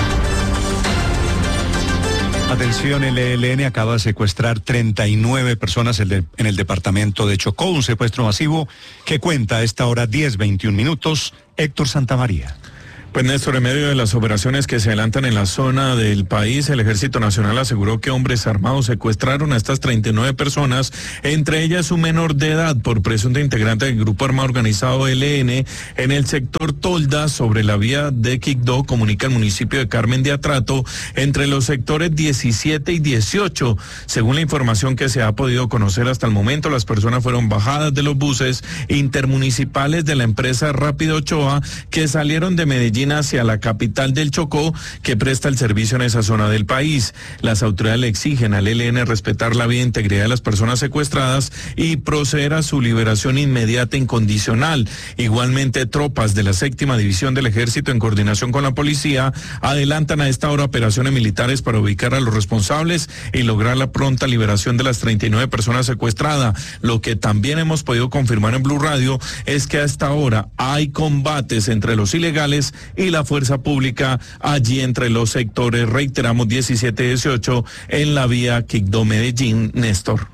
Atención, el E L N acaba de secuestrar treinta y nueve personas en el, en el departamento de Chocó, un secuestro masivo que cuenta a esta hora diez veintiún minutos. Héctor Santamaría. Pues Néstor, en medio de las operaciones que se adelantan en la zona del país, el Ejército Nacional aseguró que hombres armados secuestraron a estas treinta y nueve personas, entre ellas un menor de edad por presunto integrante del grupo armado organizado E L N en el sector Tolda, sobre la vía de Quibdó, comunica el municipio de Carmen de Atrato, entre los sectores diecisiete y dieciocho. Según la información que se ha podido conocer hasta el momento, las personas fueron bajadas de los buses intermunicipales de la empresa Rápido Ochoa, que salieron de Medellín hacia la capital del Chocó, que presta el servicio en esa zona del país. Las autoridades le exigen al E L N respetar la vida e integridad de las personas secuestradas y proceder a su liberación inmediata e incondicional. Igualmente, tropas de la séptima división del Ejército, en coordinación con la policía, adelantan a esta hora operaciones militares para ubicar a los responsables y lograr la pronta liberación de las treinta y nueve personas secuestradas. Lo que también hemos podido confirmar en Blue Radio es que a esta hora hay combates entre los ilegales y la fuerza pública allí entre los sectores, reiteramos, diecisiete y dieciocho en la vía Quibdó-Medellín. Néstor.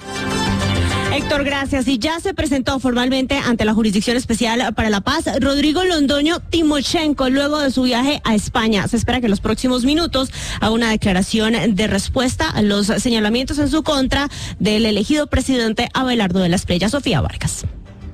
Héctor, gracias. Y ya se presentó formalmente ante la Jurisdicción Especial para la Paz Rodrigo Londoño Timochenko luego de su viaje a España. Se espera que en los próximos minutos haga una declaración de respuesta a los señalamientos en su contra del elegido presidente Abelardo de la Espriella. Sofía Vargas.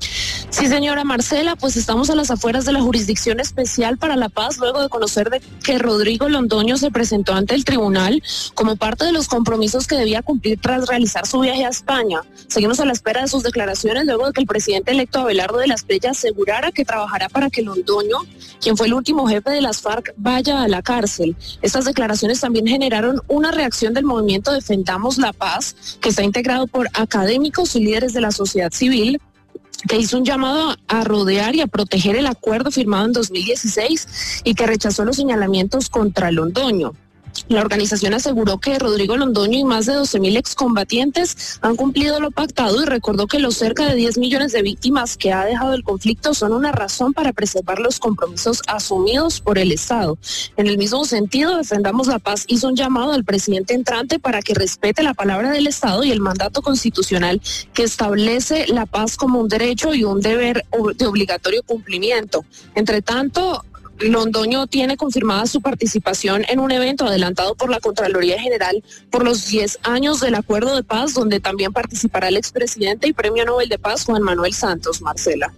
Sí, señora Marcela, pues estamos a las afueras de la Jurisdicción Especial para la Paz luego de conocer de que Rodrigo Londoño se presentó ante el tribunal como parte de los compromisos que debía cumplir tras realizar su viaje a España. Seguimos a la espera de sus declaraciones luego de que el presidente electo Abelardo de la Espriella asegurara que trabajará para que Londoño, quien fue el último jefe de las FARC, vaya a la cárcel. Estas declaraciones también generaron una reacción del movimiento Defendamos la Paz, que está integrado por académicos y líderes de la sociedad civil, que hizo un llamado a rodear y a proteger el acuerdo firmado en dos mil dieciséis y que rechazó los señalamientos contra Londoño. La organización aseguró que Rodrigo Londoño y más de doce mil excombatientes han cumplido lo pactado y recordó que los cerca de diez millones de víctimas que ha dejado el conflicto son una razón para preservar los compromisos asumidos por el Estado. En el mismo sentido, Defendamos la Paz hizo un llamado al presidente entrante para que respete la palabra del Estado y el mandato constitucional que establece la paz como un derecho y un deber de obligatorio cumplimiento. Entre tanto, Londoño tiene confirmada su participación en un evento adelantado por la Contraloría General por los diez años del Acuerdo de Paz, donde también participará el expresidente y Premio Nobel de Paz Juan Manuel Santos. Marcela.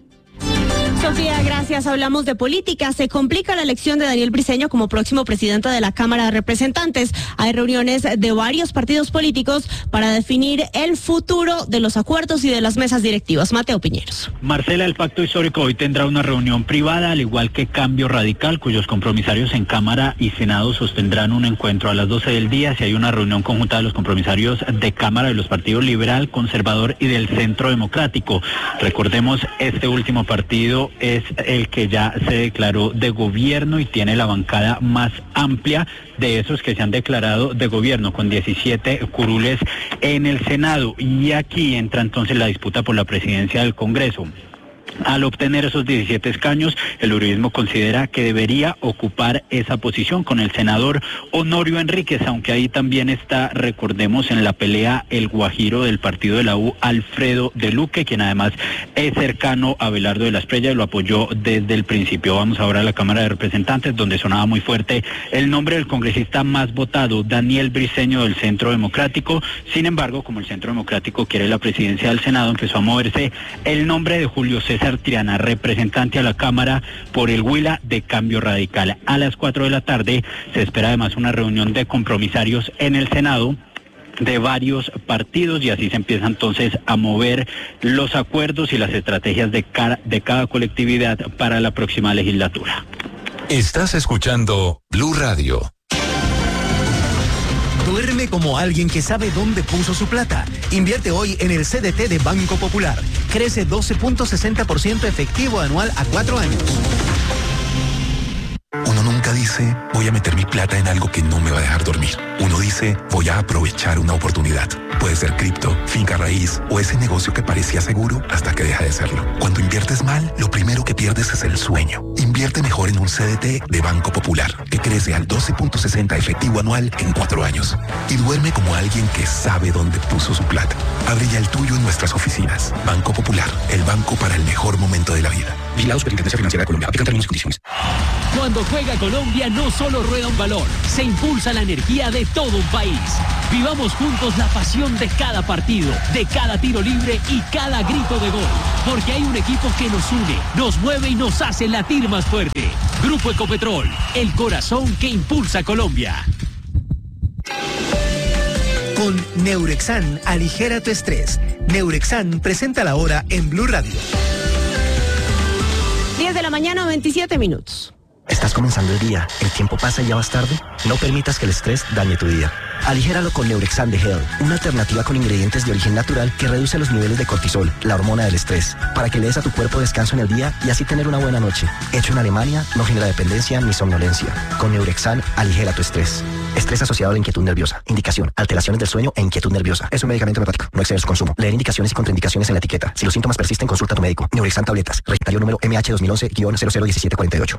Sofía, gracias. Hablamos de política. Se complica la elección de Daniel Briceño como próximo presidente de la Cámara de Representantes. Hay reuniones de varios partidos políticos para definir el futuro de los acuerdos y de las mesas directivas. Mateo Piñeros. Marcela, el Pacto Histórico hoy tendrá una reunión privada, al igual que Cambio Radical, cuyos compromisarios en Cámara y Senado sostendrán un encuentro a las doce del día. Si hay una reunión conjunta de los compromisarios de Cámara de los partidos Liberal, Conservador y del Centro Democrático. Recordemos, este último partido es el que ya se declaró de gobierno y tiene la bancada más amplia de esos que se han declarado de gobierno, con diecisiete curules en el Senado. Y aquí entra entonces la disputa por la presidencia del Congreso. Al obtener esos diecisiete escaños, el uribismo considera que debería ocupar esa posición con el senador Honorio Enríquez, aunque ahí también está, recordemos, en la pelea el guajiro del partido de la U, Alfredo de Luque, quien además es cercano a Abelardo de la Espriella y lo apoyó desde el principio. Vamos ahora a la Cámara de Representantes, donde sonaba muy fuerte el nombre del congresista más votado, Daniel Briceño, del Centro Democrático. Sin embargo, como el Centro Democrático quiere la presidencia del Senado, empezó a moverse el nombre de Julio César César Triana, representante a la Cámara por el Huila de Cambio Radical. A las cuatro de la tarde se espera además una reunión de compromisarios en el Senado de varios partidos y así se empieza entonces a mover los acuerdos y las estrategias de, cara, de cada colectividad para la próxima legislatura. Estás escuchando Blue Radio. Duerme como alguien que sabe dónde puso su plata. Invierte hoy en el C D T de Banco Popular. Crece doce punto sesenta por ciento efectivo anual a cuatro años. Uno nunca dice, voy a meter mi plata en algo que no me va a dejar dormir. Uno dice, voy a aprovechar una oportunidad. Puede ser cripto, finca raíz o ese negocio que parecía seguro hasta que deja de serlo. Cuando inviertes mal, lo primero que pierdes es el sueño. Invierte mejor en un C D T de Banco Popular, que crece al doce punto sesenta efectivo anual en cuatro años. Y duerme como alguien que sabe dónde puso su plata. Abre ya el tuyo en nuestras oficinas. Banco Popular, el banco para el mejor momento de la vida. Vigilado Superintendencia Financiera de Colombia. Aplican términos y condiciones. Cuando juega Colombia no solo rueda un balón, se impulsa la energía de todo un país. Vivamos juntos la pasión de cada partido, de cada tiro libre y cada grito de gol. Porque hay un equipo que nos une, nos mueve y nos hace latir más fuerte. Grupo Ecopetrol, el corazón que impulsa a Colombia. Con Neurexan, aligera tu estrés. Neurexan presenta la hora en Blue Radio. diez de la mañana, veintisiete minutos. ¿Estás comenzando el día? ¿El tiempo pasa y ya vas tarde? No permitas que el estrés dañe tu día. Aligéralo con Neurexan de Hell, una alternativa con ingredientes de origen natural que reduce los niveles de cortisol, la hormona del estrés, para que le des a tu cuerpo descanso en el día y así tener una buena noche. Hecho en Alemania, no genera dependencia ni somnolencia. Con Neurexan, aligera tu estrés. Estrés asociado a la inquietud nerviosa. Indicación: alteraciones del sueño e inquietud nerviosa. Es un medicamento hepático. No exceder su consumo. Leer indicaciones y contraindicaciones en la etiqueta. Si los síntomas persisten, consulta a tu médico. Neurexan tabletas. Recetario número M H dos mil once guion cero cero diecisiete cuarenta y ocho.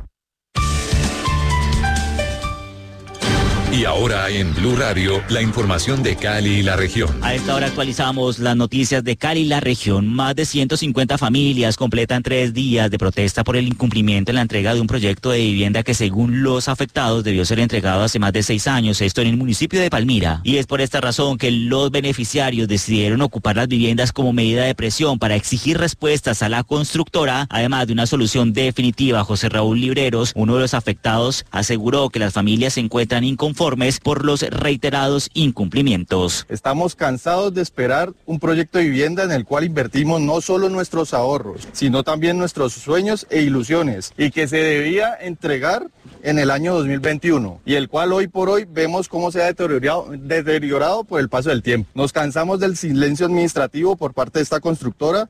Y ahora en Blue Radio, la información de Cali y la región. A esta hora actualizamos las noticias de Cali y la región. Más de ciento cincuenta familias completan tres días de protesta por el incumplimiento en la entrega de un proyecto de vivienda que, según los afectados, debió ser entregado hace más de seis años, esto en el municipio de Palmira. Y es por esta razón que los beneficiarios decidieron ocupar las viviendas como medida de presión para exigir respuestas a la constructora, además de una solución definitiva. José Raúl Libreros, uno de los afectados, aseguró que las familias se encuentran inconformes por los reiterados incumplimientos. Estamos cansados de esperar un proyecto de vivienda en el cual invertimos no solo nuestros ahorros, sino también nuestros sueños e ilusiones, y que se debía entregar en el año dos mil veintiuno, y el cual hoy por hoy vemos cómo se ha deteriorado, deteriorado por el paso del tiempo. Nos cansamos del silencio administrativo por parte de esta constructora.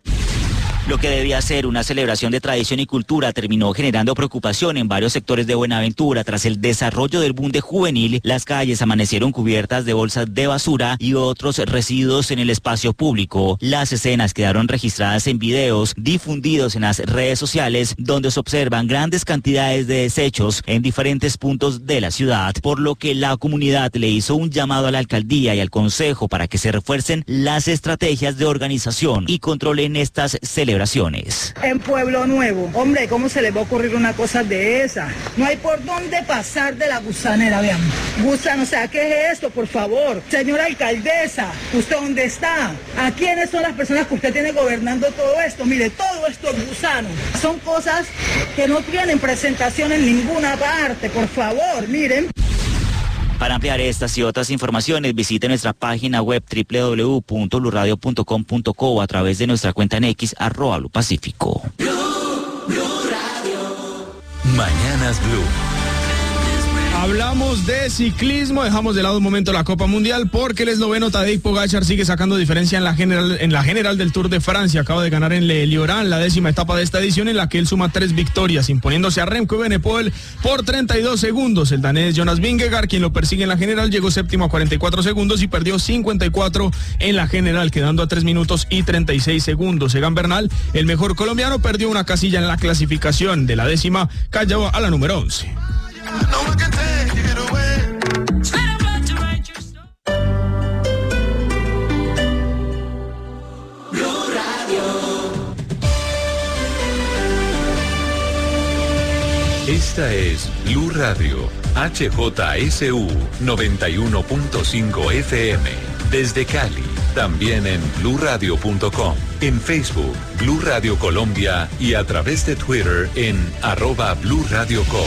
Lo que debía ser una celebración de tradición y cultura terminó generando preocupación en varios sectores de Buenaventura. Tras el desarrollo del boom de juvenil, las calles amanecieron cubiertas de bolsas de basura y otros residuos en el espacio público. Las escenas quedaron registradas en videos difundidos en las redes sociales, donde se observan grandes cantidades de desechos en diferentes puntos de la ciudad, por lo que la comunidad le hizo un llamado a la alcaldía y al consejo para que se refuercen las estrategias de organización y controlen estas celebraciones. En Pueblo Nuevo, hombre, ¿cómo se les va a ocurrir una cosa de esa? No hay por dónde pasar de la gusanera, vean. Gusano, o sea, ¿qué es esto, por favor? Señora alcaldesa, ¿usted dónde está? ¿A quiénes son las personas que usted tiene gobernando todo esto? Mire, todo esto es gusano. Son cosas que no tienen presentación en ninguna parte, por favor, miren. Para ampliar estas y otras informaciones, visite nuestra página web doble u doble u doble u punto blue radio punto com punto co o a través de nuestra cuenta en X, arroba Blue Pacífico. Blue, Blue Radio. Mañanas Blue. Hablamos de ciclismo, dejamos de lado un momento la Copa Mundial porque el esloveno Tadej Pogačar sigue sacando diferencia en la general en la general del Tour de Francia. Acaba de ganar en Le Lioran la décima etapa de esta edición, en la que él suma tres victorias, imponiéndose a Remco Evenepoel por treinta y dos segundos. El danés Jonas Vingegaard, quien lo persigue en la general, llegó séptimo a cuarenta y cuatro segundos y perdió cincuenta y cuatro en la general, quedando a tres minutos y treinta y seis segundos. Egan Bernal, el mejor colombiano, perdió una casilla en la clasificación. De la décima cayó a la número once. Esta es Blue Radio, H J S U noventa y uno punto cinco F M, desde Cali. También en blue radio punto com, en Facebook, Blue Radio Colombia y a través de Twitter en arroba Blue Radio Co.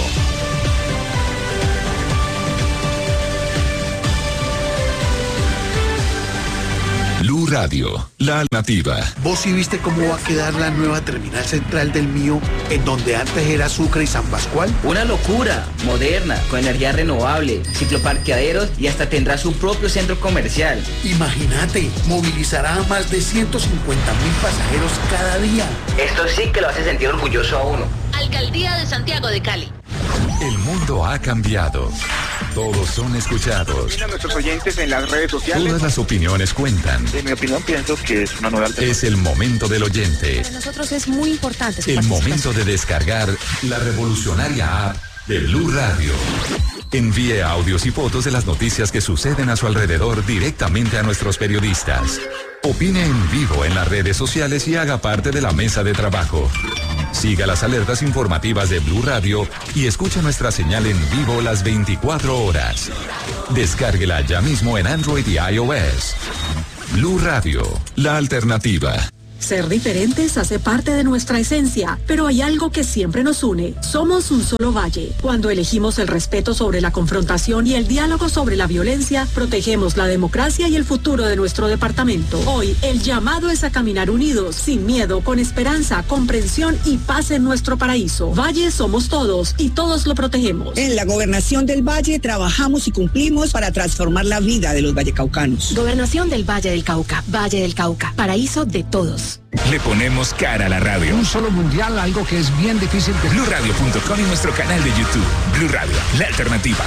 Blue Radio, la alternativa. ¿Vos sí viste cómo va a quedar la nueva terminal central del Mío, en donde antes era Sucre y San Pascual? Una locura, moderna, con energía renovable, cicloparqueaderos y hasta tendrá su propio centro comercial. Imagínate, movilizará a más de ciento cincuenta mil pasajeros cada día. Esto sí que lo hace sentir orgulloso a uno. Alcaldía de Santiago de Cali. El mundo ha cambiado. Todos son escuchados. A nuestros oyentes en las redes sociales. Todas las opiniones cuentan. En mi opinión, pienso que es una nueva alternativa. Es el momento del oyente. Para nosotros es muy importante su El participación. momento de descargar la revolucionaria app de Blue Radio. Envíe audios y fotos de las noticias que suceden a su alrededor directamente a nuestros periodistas. Opine en vivo en las redes sociales y haga parte de la mesa de trabajo. Siga las alertas informativas de Blue Radio y escuche nuestra señal en vivo las veinticuatro horas. Descárguela ya mismo en Android y iOS. Blue Radio, la alternativa. Ser diferentes hace parte de nuestra esencia, pero hay algo que siempre nos une. Somos un solo valle. Cuando elegimos el respeto sobre la confrontación y el diálogo sobre la violencia, protegemos la democracia y el futuro de nuestro departamento. Hoy, el llamado es a caminar unidos, sin miedo, con esperanza, comprensión y paz en nuestro paraíso. Valle somos todos y todos lo protegemos. En la Gobernación del Valle trabajamos y cumplimos para transformar la vida de los vallecaucanos. Gobernación del Valle del Cauca, Valle del Cauca, paraíso de todos. Le ponemos cara a la radio. Un solo mundial, algo que es bien difícil de... blue radio punto com y nuestro canal de YouTube. Blue Radio, la alternativa.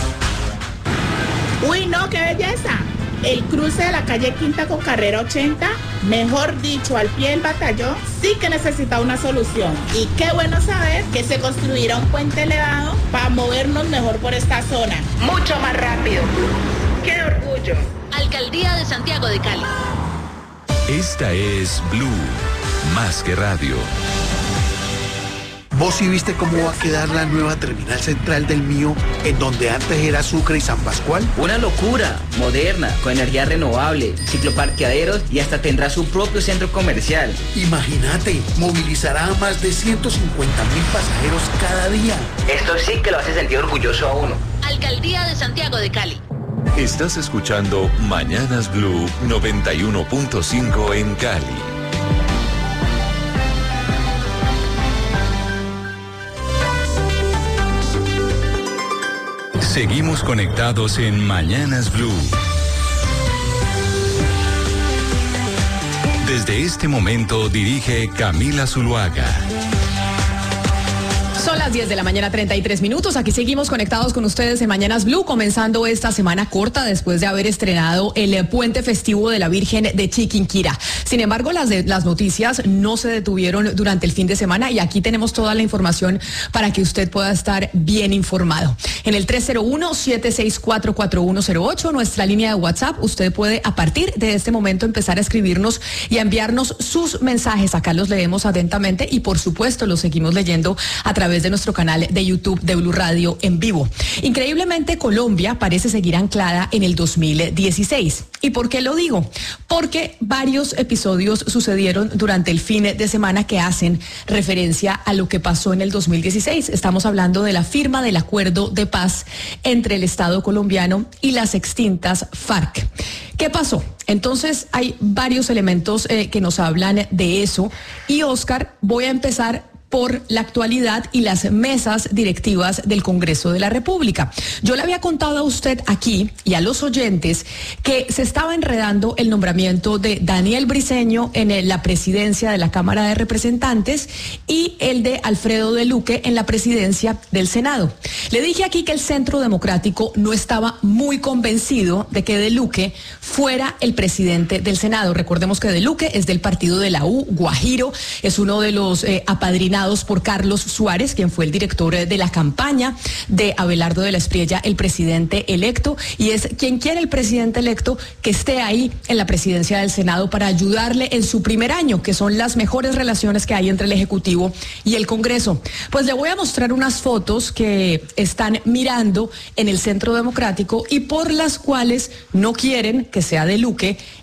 Uy, no, qué belleza. El cruce de la calle Quinta con carrera ochenta, mejor dicho, al pie del batallón, sí que necesita una solución. Y qué bueno saber que se construirá un puente elevado para movernos mejor por esta zona. Mucho más rápido. ¡Qué orgullo! Alcaldía de Santiago de Cali. Esta es Blue, más que radio. ¿Vos sí viste cómo va a quedar la nueva terminal central del Mío, en donde antes era Sucre y San Pascual? Una locura, moderna, con energía renovable, cicloparqueaderos y hasta tendrá su propio centro comercial. Imagínate, movilizará a más de ciento cincuenta mil pasajeros cada día. Esto sí que lo hace sentir orgulloso a uno. Alcaldía de Santiago de Cali. Estás escuchando Mañanas Blue noventa y uno punto cinco en Cali. Seguimos conectados en Mañanas Blue. Desde este momento dirige Camila Zuluaga. Son las diez de la mañana, treinta y tres minutos. Aquí seguimos conectados con ustedes en Mañanas Blue, comenzando esta semana corta después de haber estrenado el puente festivo de la Virgen de Chiquinquirá. Sin embargo, las, de, las noticias no se detuvieron durante el fin de semana y aquí tenemos toda la información para que usted pueda estar bien informado. En el tres cero uno, siete seis cuatro, cuatro uno cero ocho, nuestra línea de WhatsApp, usted puede a partir de este momento empezar a escribirnos y a enviarnos sus mensajes. Acá los leemos atentamente y por supuesto los seguimos leyendo a través de nuestro canal de YouTube de Blue Radio en vivo. Increíblemente, Colombia parece seguir anclada en el dos mil dieciséis. ¿Y por qué lo digo? Porque varios episodios sucedieron durante el fin de semana que hacen referencia a lo que pasó en el dos mil dieciséis. Estamos hablando de la firma del acuerdo de paz entre el Estado colombiano y las extintas FARC. ¿Qué pasó? Entonces hay varios elementos eh, que nos hablan de eso. Y Oscar, voy a empezar por la actualidad y las mesas directivas del Congreso de la República. Yo le había contado a usted aquí y a los oyentes que se estaba enredando el nombramiento de Daniel Briceño en la presidencia de la Cámara de Representantes y el de Alfredo de Luque en la presidencia del Senado. Le dije aquí que el Centro Democrático no estaba muy convencido de que de Luque fuera el presidente del Senado. Recordemos que de Luque es del partido de la U, Guajiro, es uno de los eh, apadrinados por Carlos Suárez, quien fue el director de la campaña de Abelardo de la Espriella, el presidente electo, y es quien quiere el presidente electo que esté ahí en la presidencia del Senado para ayudarle en su primer año, que son las mejores relaciones que hay entre el Ejecutivo y el Congreso. Pues le voy a mostrar unas fotos que están mirando en el Centro Democrático y por las cuales no quieren que sea de Luque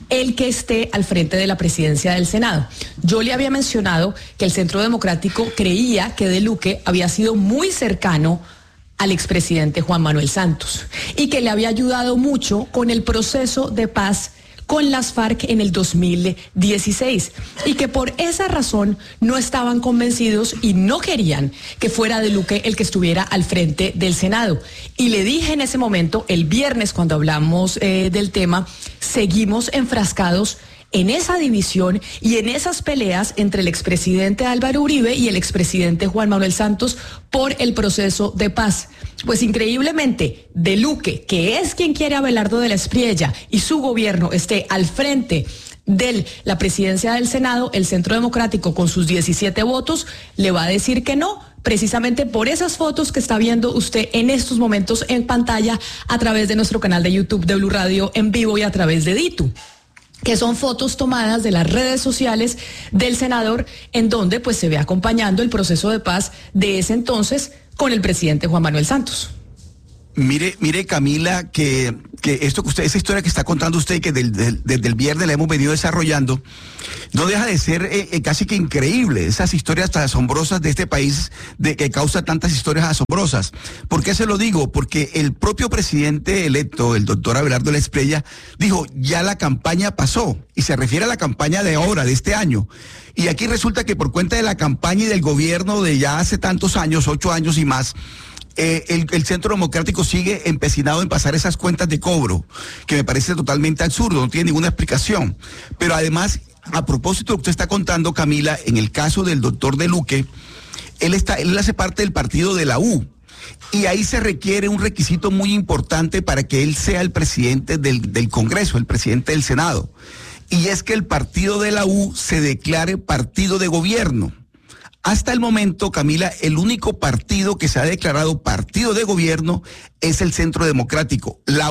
el que esté al frente de la presidencia del Senado. Yo le había mencionado que el Centro Democrático creía que De Luque había sido muy cercano al expresidente Juan Manuel Santos y que le había ayudado mucho con el proceso de paz con las FARC en el dos mil dieciséis y que por esa razón no estaban convencidos y no querían que fuera De Luque el que estuviera al frente del Senado. Y le dije en ese momento, el viernes cuando hablamos eh, del tema, seguimos enfrascados en esa división y en esas peleas entre el expresidente Álvaro Uribe y el expresidente Juan Manuel Santos por el proceso de paz. Pues increíblemente, De Luque, que es quien quiere a Abelardo de la Espriella y su gobierno esté al frente de la presidencia del Senado, el Centro Democrático con sus diecisiete votos le va a decir que no, precisamente por esas fotos que está viendo usted en estos momentos en pantalla a través de nuestro canal de YouTube de Blue Radio en vivo y a través de Ditu, que son fotos tomadas de las redes sociales del senador, en donde pues se ve acompañando el proceso de paz de ese entonces con el presidente Juan Manuel Santos. Mire, mire Camila, que, que esto que usted, esa historia que está contando usted, que del, del, desde el viernes la hemos venido desarrollando, no deja de ser eh, eh, casi que increíble, esas historias tan asombrosas de este país, de que causa tantas historias asombrosas. ¿Por qué se lo digo? Porque el propio presidente electo, el doctor Abelardo de la Espriella, dijo, ya la campaña pasó, y se refiere a la campaña de ahora, de este año. Y aquí resulta que por cuenta de la campaña y del gobierno de ya hace tantos años, ocho años y más, Eh, el, el Centro Democrático sigue empecinado en pasar esas cuentas de cobro, que me parece totalmente absurdo, no tiene ninguna explicación. Pero además, a propósito de lo que usted está contando, Camila, en el caso del doctor De Luque, él, está, él hace parte del partido de la U, y ahí se requiere un requisito muy importante para que él sea el presidente del, del Congreso, el presidente del Senado, y es que el partido de la U se declare partido de gobierno. Hasta el momento, Camila, el único partido que se ha declarado partido de gobierno es el Centro Democrático. La